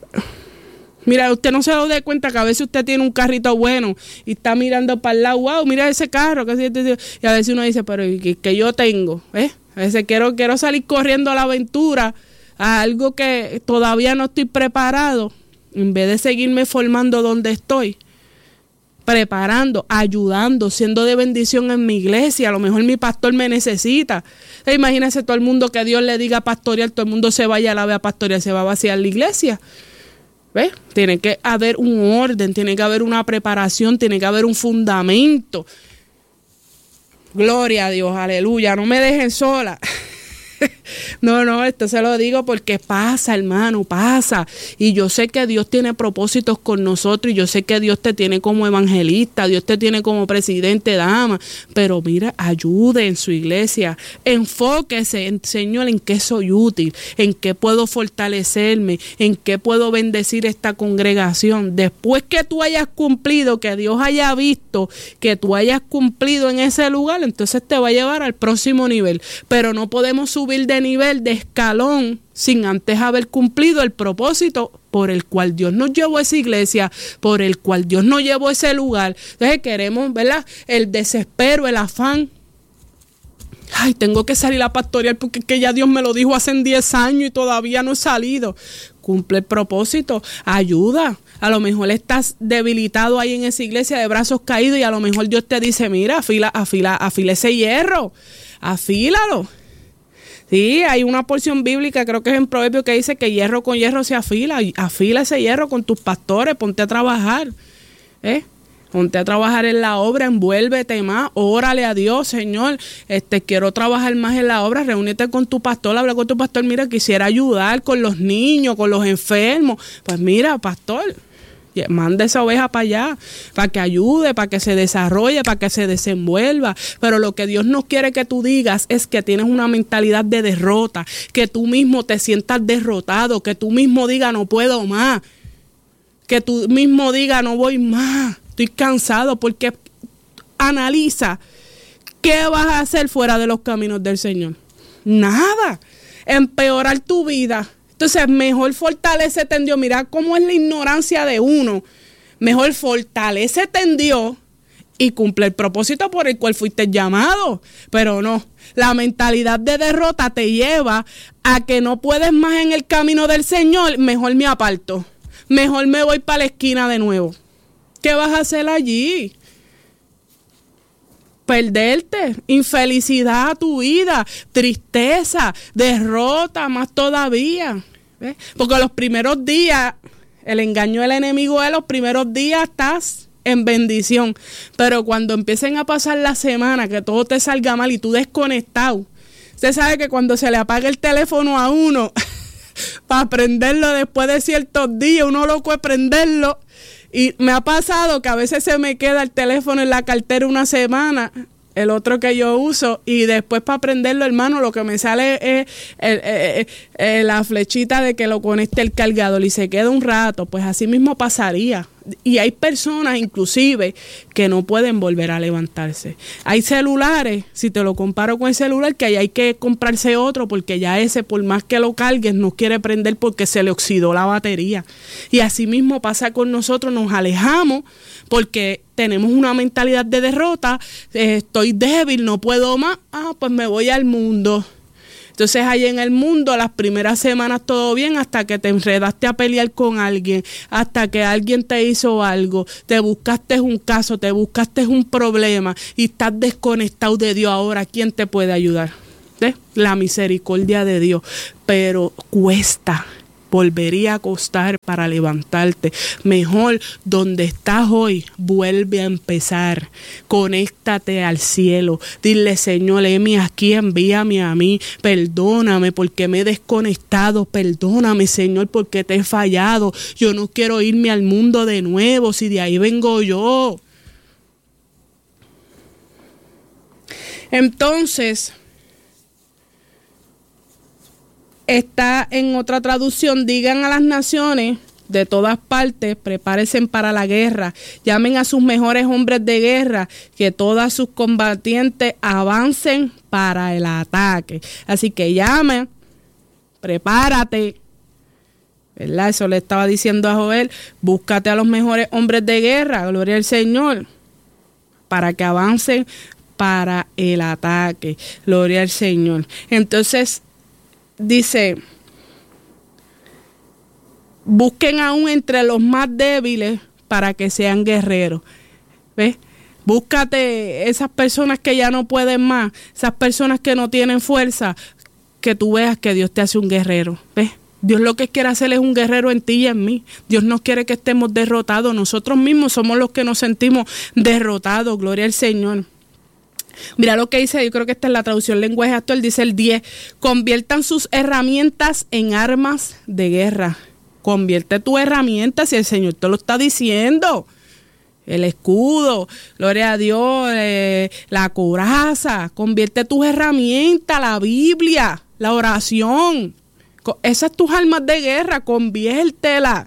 A: Mira, usted no se da de cuenta que a veces usted tiene un carrito bueno y está mirando para el lado, wow, mira ese carro, que y a veces uno dice, pero ¿qué, qué yo tengo? ¿Eh? A veces quiero, quiero salir corriendo a la aventura, a algo que todavía no estoy preparado, en vez de seguirme formando donde estoy, preparando, ayudando, siendo de bendición en mi iglesia. A lo mejor mi pastor me necesita. Imagínese todo el mundo que Dios le diga pastorear, todo el mundo se vaya a la vez a pastorear, se va a vaciar la iglesia. ¿Ves? Tiene que haber un orden, tiene que haber una preparación, tiene que haber un fundamento. Gloria a Dios, aleluya, no me dejen sola. No, no, esto se lo digo porque pasa, hermano, pasa. Y yo sé que Dios tiene propósitos con nosotros, y yo sé que Dios te tiene como evangelista, Dios te tiene como presidente, dama. Pero mira, ayude en su iglesia, enfóquese, en, Señor, en qué soy útil, en qué puedo fortalecerme, en qué puedo bendecir esta congregación. Después que tú hayas cumplido, que Dios haya visto que tú hayas cumplido en ese lugar, entonces te va a llevar al próximo nivel. Pero no podemos subir de nivel, de escalón, sin antes haber cumplido el propósito por el cual Dios nos llevó a esa iglesia, por el cual Dios nos llevó a ese lugar. Entonces queremos, ¿verdad? El desespero, el afán. Ay, tengo que salir a pastorear porque es que ya Dios me lo dijo hace diez años y todavía no he salido. Cumple el propósito, ayuda. A lo mejor estás debilitado ahí en esa iglesia de brazos caídos, y a lo mejor Dios te dice, mira, afila, afila, afila ese hierro, afílalo. Sí, hay una porción bíblica, creo que es en Proverbios, que dice que hierro con hierro se afila. Afila ese hierro con tus pastores, ponte a trabajar. ¿Eh? Ponte a trabajar en la obra, envuélvete más, órale a Dios, Señor, este, quiero trabajar más en la obra, reúnete con tu pastor, habla con tu pastor, mira, quisiera ayudar con los niños, con los enfermos. Pues mira, pastor, manda esa oveja para allá, para que ayude, para que se desarrolle, para que se desenvuelva. Pero lo que Dios no quiere que tú digas es que tienes una mentalidad de derrota, que tú mismo te sientas derrotado, que tú mismo digas no puedo más, que tú mismo digas no voy más, estoy cansado. Porque analiza qué vas a hacer fuera de los caminos del Señor. Nada, empeorar tu vida. Entonces, mejor fortalécete en Dios. Mira cómo es la ignorancia de uno. Mejor fortalécete en Dios y cumple el propósito por el cual fuiste llamado. Pero no, la mentalidad de derrota te lleva a que no puedes más en el camino del Señor. Mejor me aparto. Mejor me voy para la esquina de nuevo. ¿Qué vas a hacer allí? Perderte, infelicidad a tu vida, tristeza, derrota más todavía. ¿Ves? Porque los primeros días, el engaño del enemigo es los primeros días estás en bendición. Pero cuando empiecen a pasar la semana, que todo te salga mal y tú desconectado, usted sabe que cuando se le apaga el teléfono a uno, para prenderlo después de ciertos días, uno loco es prenderlo. Y me ha pasado que a veces se me queda el teléfono en la cartera una semana, el otro que yo uso, y después para prenderlo, hermano, lo que me sale es el, el, el, la flechita de que lo conecte el cargador y se queda un rato. Pues así mismo pasaría. Y hay personas inclusive que no pueden volver a levantarse. Hay celulares, si te lo comparo con el celular, que ahí hay que comprarse otro porque ya ese, por más que lo cargues, no quiere prender porque se le oxidó la batería. Y así mismo pasa con nosotros, nos alejamos porque tenemos una mentalidad de derrota. eh, estoy débil, no puedo más, ah, pues me voy al mundo. Entonces ahí en el mundo las primeras semanas todo bien, hasta que te enredaste a pelear con alguien, hasta que alguien te hizo algo, te buscaste un caso, te buscaste un problema y estás desconectado de Dios. Ahora, ¿quién te puede ayudar? ¿Eh? La misericordia de Dios. Pero cuesta. Volvería a costar para levantarte. Mejor donde estás hoy, vuelve a empezar. Conéctate al cielo. Dile, Señor, heme aquí, envíame a mí. Perdóname porque me he desconectado. Perdóname, Señor, porque te he fallado. Yo no quiero irme al mundo de nuevo, si de ahí vengo yo. Entonces, Está en otra traducción: digan a las naciones de todas partes, prepárense para la guerra, llamen a sus mejores hombres de guerra, que todas sus combatientes avancen para el ataque. Así que llamen, prepárate, ¿verdad? Eso le estaba diciendo a Joel: búscate a los mejores hombres de guerra, gloria al Señor, para que avancen para el ataque, gloria al Señor. Entonces dice: busquen aún entre los más débiles para que sean guerreros. ¿Ves? Búscate esas personas que ya no pueden más, esas personas que no tienen fuerza, que tú veas que Dios te hace un guerrero. ¿Ves? Dios lo que quiere hacer es un guerrero en ti y en mí. Dios no quiere que estemos derrotados. Nosotros mismos somos los que nos sentimos derrotados. Gloria al Señor. Mira lo que dice, yo creo que esta es la traducción lenguaje actual, dice el diez: conviertan sus herramientas en armas de guerra. Convierte tu herramienta, si el Señor te lo está diciendo. El escudo, gloria a Dios, eh, la coraza. Convierte tus herramientas, la Biblia, la oración. Esas tus armas de guerra, conviértela.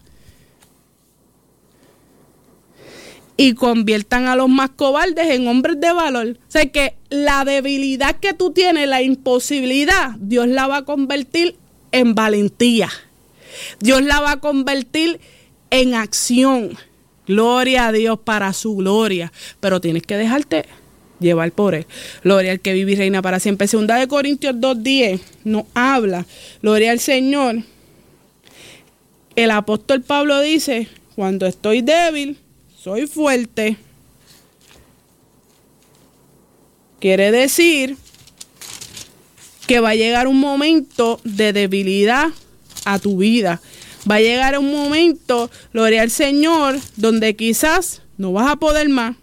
A: Y conviertan a los más cobardes en hombres de valor. O sea que la debilidad que tú tienes, la imposibilidad, Dios la va a convertir en valentía. Dios la va a convertir en acción. Gloria a Dios, para su gloria. Pero tienes que dejarte llevar por Él. Gloria al que vive y reina para siempre. Segunda de Corintios dos diez nos habla. Gloria al Señor. El apóstol Pablo dice: cuando estoy débil, soy fuerte. Quiere decir que va a llegar un momento de debilidad a tu vida. Va a llegar un momento, gloria al Señor, donde quizás no vas a poder más.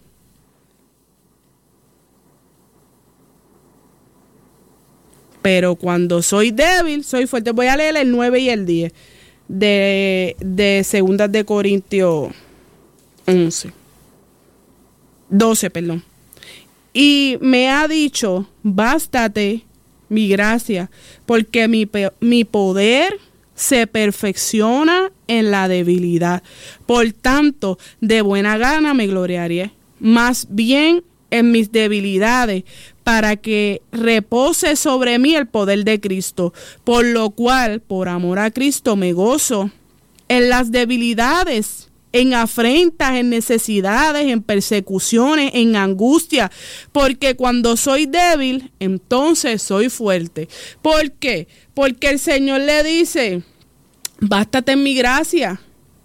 A: Pero cuando soy débil, soy fuerte. Voy a leer el nueve y el diez de, de Segundas de Corintios once. doce, perdón. Y me ha dicho: bástate mi gracia, porque mi, mi poder se perfecciona en la debilidad. Por tanto, de buena gana me gloriaré, más bien en mis debilidades, para que repose sobre mí el poder de Cristo. Por lo cual, por amor a Cristo, me gozo en las debilidades, en afrentas, en necesidades, en persecuciones, en angustia, porque cuando soy débil, entonces soy fuerte. ¿Por qué? Porque el Señor le dice: bástate en mi gracia.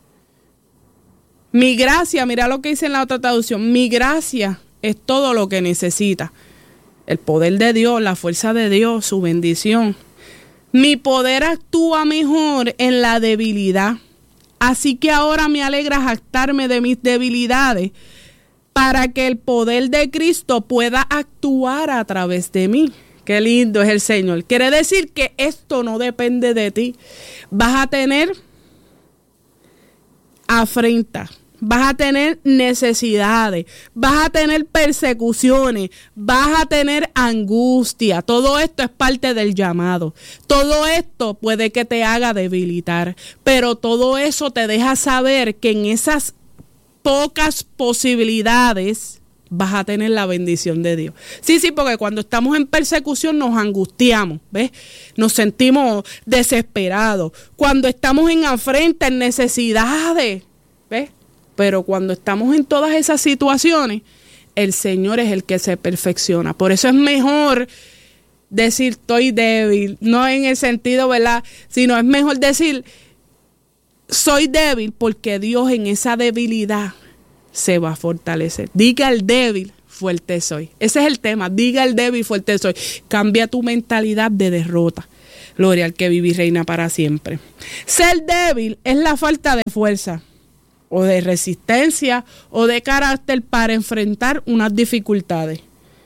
A: Mi gracia, mira lo que dice en la otra traducción: mi gracia es todo lo que necesita. El poder de Dios, la fuerza de Dios, su bendición. Mi poder actúa mejor en la debilidad. Así que ahora me alegra jactarme de mis debilidades, para que el poder de Cristo pueda actuar a través de mí. Qué lindo es el Señor. Quiere decir que esto no depende de ti. Vas a tener afrenta, vas a tener necesidades, vas a tener persecuciones, vas a tener angustia. Todo esto es parte del llamado. Todo esto puede que te haga debilitar, pero todo eso te deja saber que en esas pocas posibilidades vas a tener la bendición de Dios. Sí, sí, porque cuando estamos en persecución nos angustiamos, ¿ves? Nos sentimos desesperados. Cuando estamos en afrenta, en necesidades, ¿ves? Pero cuando estamos en todas esas situaciones, el Señor es el que se perfecciona. Por eso es mejor decir estoy débil, no en el sentido, ¿verdad? Sino es mejor decir soy débil, porque Dios en esa debilidad se va a fortalecer. Diga al débil, fuerte soy. Ese es el tema. Diga al débil, fuerte soy. Cambia tu mentalidad de derrota. Gloria al que vive y reina para siempre. Ser débil es la falta de fuerza, o de resistencia, o de carácter para enfrentar unas dificultades.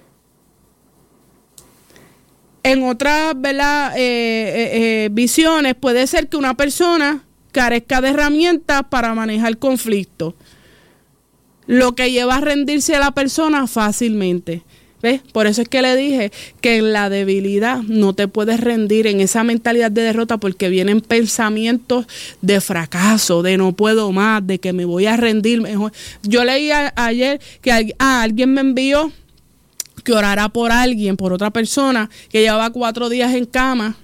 A: En otras, ¿verdad? Eh, eh, eh, visiones, puede ser que una persona carezca de herramientas para manejar conflictos, lo que lleva a rendirse a la persona fácilmente. ¿Ves? Por eso es que le dije que en la debilidad no te puedes rendir en esa mentalidad de derrota, porque vienen pensamientos de fracaso, de no puedo más, de que me voy a rendir mejor. Yo leí a, ayer que a, ah, alguien me envió que orara por alguien, por otra persona que llevaba cuatro días en cama,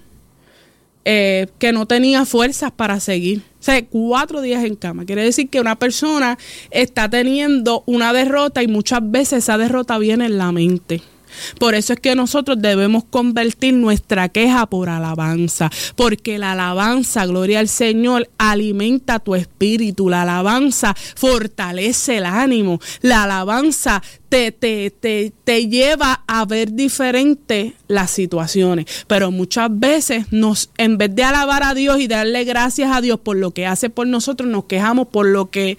A: eh, que no tenía fuerzas para seguir. O sea, cuatro días en cama. Quiere decir que una persona está teniendo una derrota y muchas veces esa derrota viene en la mente. Por eso es que nosotros debemos convertir nuestra queja por alabanza, porque la alabanza, gloria al Señor, alimenta tu espíritu, la alabanza fortalece el ánimo, la alabanza te, te, te, te lleva a ver diferente las situaciones. Pero muchas veces nos, en vez de alabar a Dios y darle gracias a Dios por lo que hace por nosotros, nos quejamos por lo que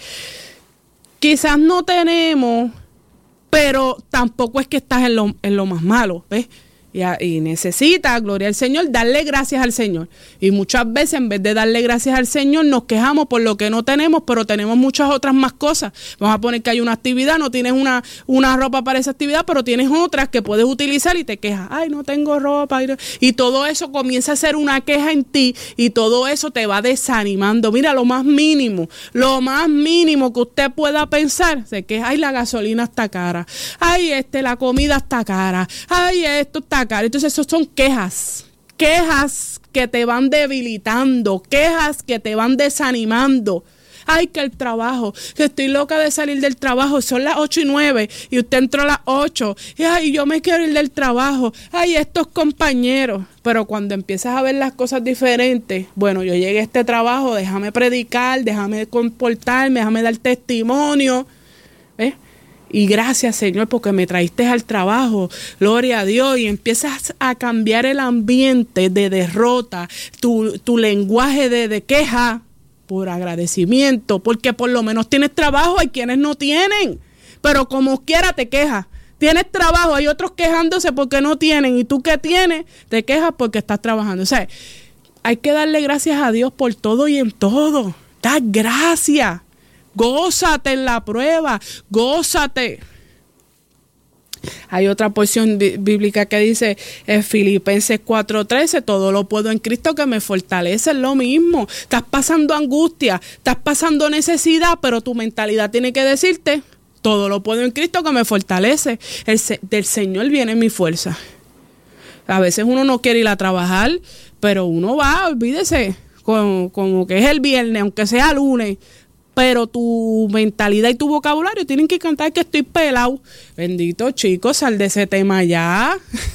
A: quizás no tenemos, pero tampoco es que estás en lo, en lo más malo, ¿ves? Y, y necesita, gloria al Señor, darle gracias al Señor. Y muchas veces en vez de darle gracias al Señor nos quejamos por lo que no tenemos, pero tenemos muchas otras más cosas. Vamos a poner que hay una actividad, no tienes una, una ropa para esa actividad, pero tienes otras que puedes utilizar y te quejas. Ay, no tengo ropa. Y todo eso comienza a ser una queja en ti y todo eso te va desanimando. Mira, lo más mínimo, lo más mínimo que usted pueda pensar, se queja, ay, la gasolina está cara. Ay, este, la comida está cara. Ay, esto está cara. Entonces, eso son quejas, quejas que te van debilitando, quejas que te van desanimando. Ay, que el trabajo, que estoy loca de salir del trabajo, son las ocho y nueve y usted entró a las ocho. Y ay, yo me quiero ir del trabajo. Ay, estos compañeros. Pero cuando empiezas a ver las cosas diferentes, bueno, yo llegué a este trabajo, déjame predicar, déjame comportarme, déjame dar testimonio. ¿Ves? Y gracias, Señor, porque me traíste al trabajo, gloria a Dios, y empiezas a cambiar el ambiente de derrota, tu, tu lenguaje de, de queja por agradecimiento, porque por lo menos tienes trabajo, hay quienes no tienen, pero como quiera te quejas. Tienes trabajo, hay otros quejándose porque no tienen, y tú que tienes, te quejas porque estás trabajando. O sea, hay que darle gracias a Dios por todo y en todo. Da gracias. Gózate en la prueba, gózate. Hay otra porción bíblica que dice en Filipenses cuatro trece, todo lo puedo en Cristo que me fortalece, es lo mismo. Estás pasando angustia, estás pasando necesidad, pero tu mentalidad tiene que decirte, todo lo puedo en Cristo que me fortalece. El, del Señor viene mi fuerza. A veces uno no quiere ir a trabajar, pero uno va, olvídese, como, como que es el viernes, aunque sea lunes. Pero tu mentalidad y tu vocabulario tienen que cantar que estoy pelado. Bendito chico, sal de ese tema ya.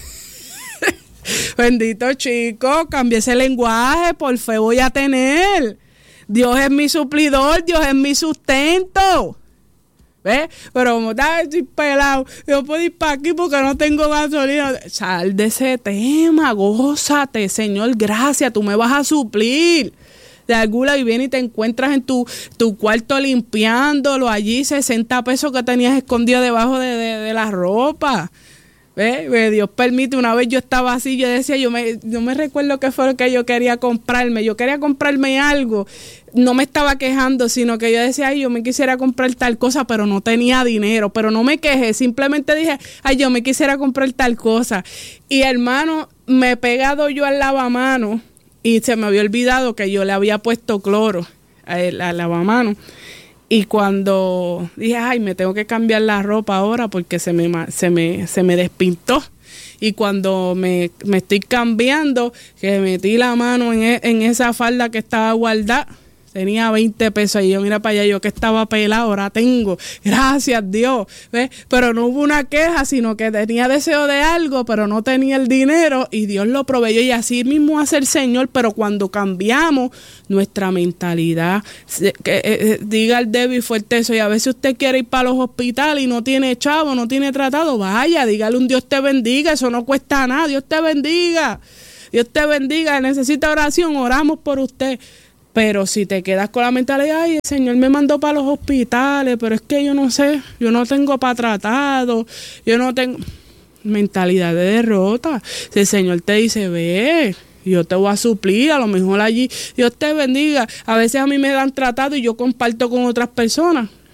A: Bendito chico, cambie ese lenguaje, por fe voy a tener. Dios es mi suplidor, Dios es mi sustento. ¿Ves? Pero como está, estoy pelado, yo puedo ir para aquí porque no tengo gasolina. Sal de ese tema, gózate, Señor, gracias, tú me vas a suplir. De alguna y viene y te encuentras en tu, tu cuarto limpiándolo allí, sesenta pesos que tenías escondido debajo de, de, de la ropa. ¿Ves? Dios permite, una vez yo estaba así, yo decía, yo me, yo me recuerdo qué fue lo que yo quería comprarme, yo quería comprarme algo, no me estaba quejando, sino que yo decía, ay, yo me quisiera comprar tal cosa, pero no tenía dinero, pero no me quejé, simplemente dije, ay, yo me quisiera comprar tal cosa. Y hermano, me he pegado yo al lavamanos, y se me había olvidado que yo le había puesto cloro al lavamanos. Y cuando dije, ay, me tengo que cambiar la ropa ahora porque se me, se me, se me despintó. Y cuando me, me estoy cambiando, que metí la mano en, en esa falda que estaba guardada, tenía veinte pesos y yo, mira para allá, yo que estaba pelado, ahora tengo, gracias Dios, ¿ves? Pero no hubo una queja, sino que tenía deseo de algo, pero no tenía el dinero y Dios lo proveyó y así mismo hace el Señor, pero cuando cambiamos nuestra mentalidad, que, eh, diga el débil fuerte eso, y a veces usted quiere ir para los hospitales y no tiene chavo, no tiene tratado, vaya, dígale un Dios te bendiga, eso no cuesta nada, Dios te bendiga, Dios te bendiga, necesita oración, oramos por usted. Pero si te quedas con la mentalidad, ay, el Señor me mandó para los hospitales, pero es que yo no sé, yo no tengo para tratado, yo no tengo mentalidad de derrota. Si el Señor te dice, ve, yo te voy a suplir, a lo mejor allí, Dios te bendiga. A veces a mí me dan tratado y yo comparto con otras personas, ¿ves?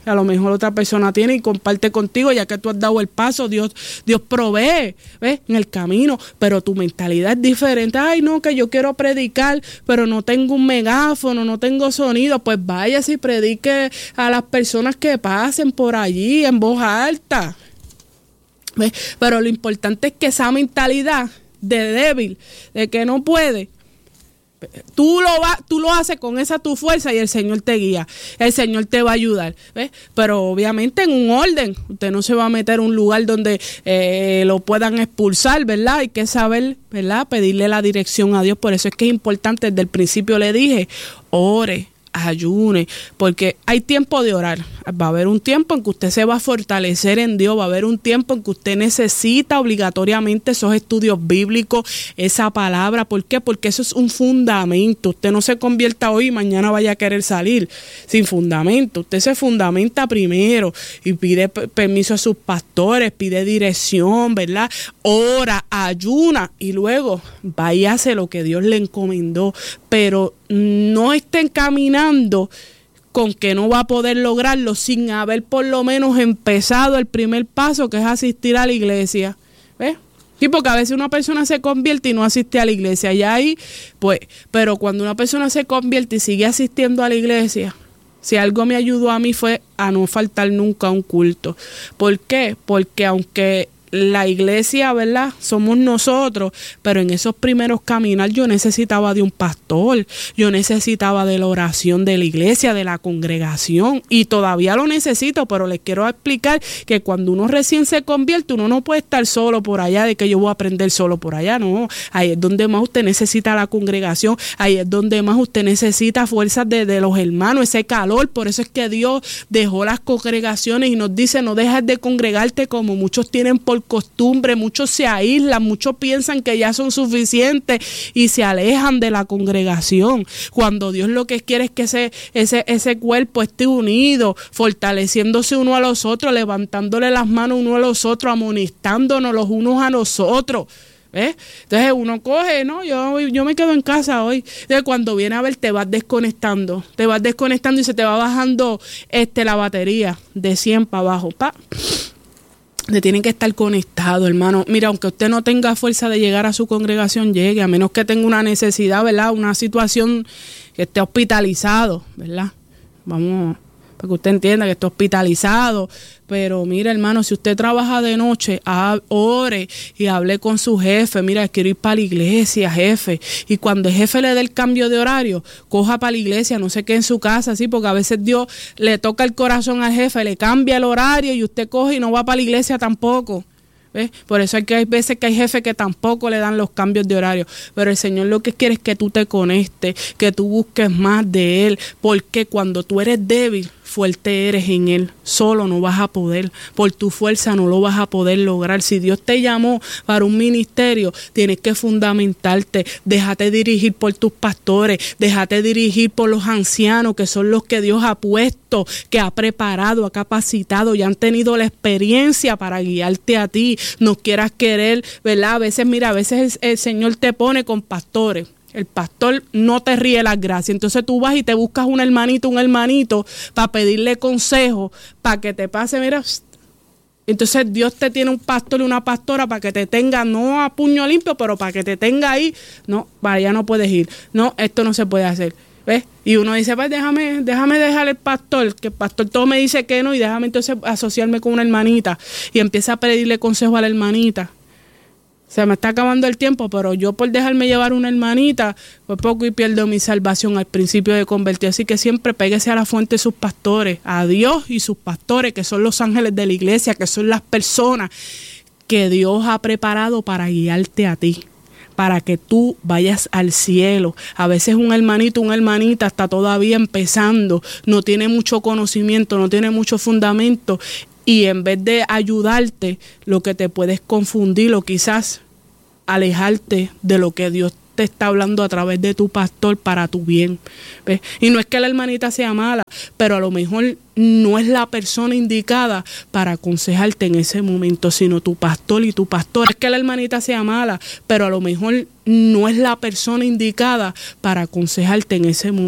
A: a lo mejor otra persona tiene y comparte contigo, ya que tú has dado el paso, Dios, Dios provee, ¿ves? En el camino, pero tu mentalidad es diferente. Ay, no, que yo quiero predicar, pero no tengo un megáfono, no tengo sonido. Pues váyase y predique a las personas que pasen por allí en voz alta, ¿ves? Pero lo importante es que esa mentalidad de débil, de que no puede, Tú lo, va, tú lo haces con esa tu fuerza y el Señor te guía, el Señor te va a ayudar, ¿ves? Pero obviamente en un orden, usted no se va a meter en un lugar donde eh, lo puedan expulsar, ¿verdad? Hay que saber, ¿verdad? Pedirle la dirección a Dios, por eso es que es importante, desde el principio le dije, ore, ayune, porque hay tiempo de orar. Va a haber un tiempo en que usted se va a fortalecer en Dios, va a haber un tiempo en que usted necesita obligatoriamente esos estudios bíblicos, esa palabra. ¿Por qué? Porque eso es un fundamento. Usted no se convierta hoy y mañana vaya a querer salir sin fundamento. Usted se fundamenta primero y pide permiso a sus pastores, pide dirección, ¿verdad? Ora, ayuna y luego vaya a hacer lo que Dios le encomendó, pero no estén caminando con que no va a poder lograrlo sin haber por lo menos empezado el primer paso, que es asistir a la iglesia. ¿Ves? Sí, porque a veces una persona se convierte y no asiste a la iglesia, y ahí, pues, pero cuando una persona se convierte y sigue asistiendo a la iglesia, si algo me ayudó a mí fue a no faltar nunca a un culto. ¿Por qué? Porque aunque la iglesia, ¿verdad? Somos nosotros, pero en esos primeros caminar yo necesitaba de un pastor, yo necesitaba de la oración de la iglesia, de la congregación, y todavía lo necesito, pero les quiero explicar que cuando uno recién se convierte, uno no puede estar solo por allá, de que yo voy a aprender solo por allá, no, ahí es donde más usted necesita la congregación, ahí es donde más usted necesita fuerzas de, de los hermanos, ese calor. Por eso es que Dios dejó las congregaciones y nos dice, no dejes de congregarte como muchos tienen por costumbre, muchos se aíslan, muchos piensan que ya son suficientes y se alejan de la congregación, cuando Dios lo que quiere es que ese, ese, ese cuerpo esté unido, fortaleciéndose uno a los otros, levantándole las manos uno a los otros, amonestándonos los unos a nosotros. ¿Eh? Entonces uno coge, no, yo, yo me quedo en casa hoy. Entonces cuando viene a ver, te vas desconectando, te vas desconectando y se te va bajando este, la batería de cien para abajo, pa. Te tienen que estar conectados, hermano. Mira, aunque usted no tenga fuerza de llegar a su congregación, llegue, a menos que tenga una necesidad, ¿verdad? Una situación que esté hospitalizado, ¿verdad? Vamos, para que usted entienda que esté hospitalizado. Pero mira, hermano, si usted trabaja de noche, ore y hable con su jefe. Mira, quiero ir para la iglesia, jefe. Y cuando el jefe le dé el cambio de horario, coja para la iglesia, no se quede en su casa, ¿sí? Porque a veces Dios le toca el corazón al jefe, le cambia el horario y usted coge y no va para la iglesia tampoco. ¿Ves? Por eso hay que hay veces que hay jefes que tampoco le dan los cambios de horario, pero el Señor lo que quiere es que tú te conectes, que tú busques más de Él, porque cuando tú eres débil, fuerte eres en Él, solo no vas a poder, por tu fuerza no lo vas a poder lograr. Si Dios te llamó para un ministerio, tienes que fundamentarte, déjate dirigir por tus pastores, déjate dirigir por los ancianos, que son los que Dios ha puesto, que ha preparado, ha capacitado y han tenido la experiencia para guiarte a ti. No quieras querer, ¿verdad? A veces, mira, a veces el, el Señor te pone con pastores. El pastor no te ríe las gracias. Entonces tú vas y te buscas un hermanito, un hermanito para pedirle consejo, para que te pase, mira. Entonces Dios te tiene un pastor y una pastora para que te tenga, no a puño limpio, pero para que te tenga ahí. No, para allá no puedes ir. No, esto no se puede hacer. ¿Ves? Y uno dice, pues déjame, déjame dejar el pastor, que el pastor todo me dice que no, y déjame entonces asociarme con una hermanita. Y empieza a pedirle consejo a la hermanita. Se me está acabando el tiempo, pero yo por dejarme llevar una hermanita, pues poco y pierdo mi salvación al principio de convertir. Así que siempre péguese a la fuente de sus pastores, a Dios y sus pastores, que son los ángeles de la iglesia, que son las personas que Dios ha preparado para guiarte a ti, para que tú vayas al cielo. A veces un hermanito, una hermanita está todavía empezando, no tiene mucho conocimiento, no tiene mucho fundamento, y en vez de ayudarte, lo que te puedes confundir o quizás alejarte de lo que Dios te está hablando a través de tu pastor para tu bien. ¿Ves? Y no es que la hermanita sea mala, pero a lo mejor no es la persona indicada para aconsejarte en ese momento, sino tu pastor y tu pastora. No es que la hermanita sea mala, pero a lo mejor no es la persona indicada para aconsejarte en ese momento.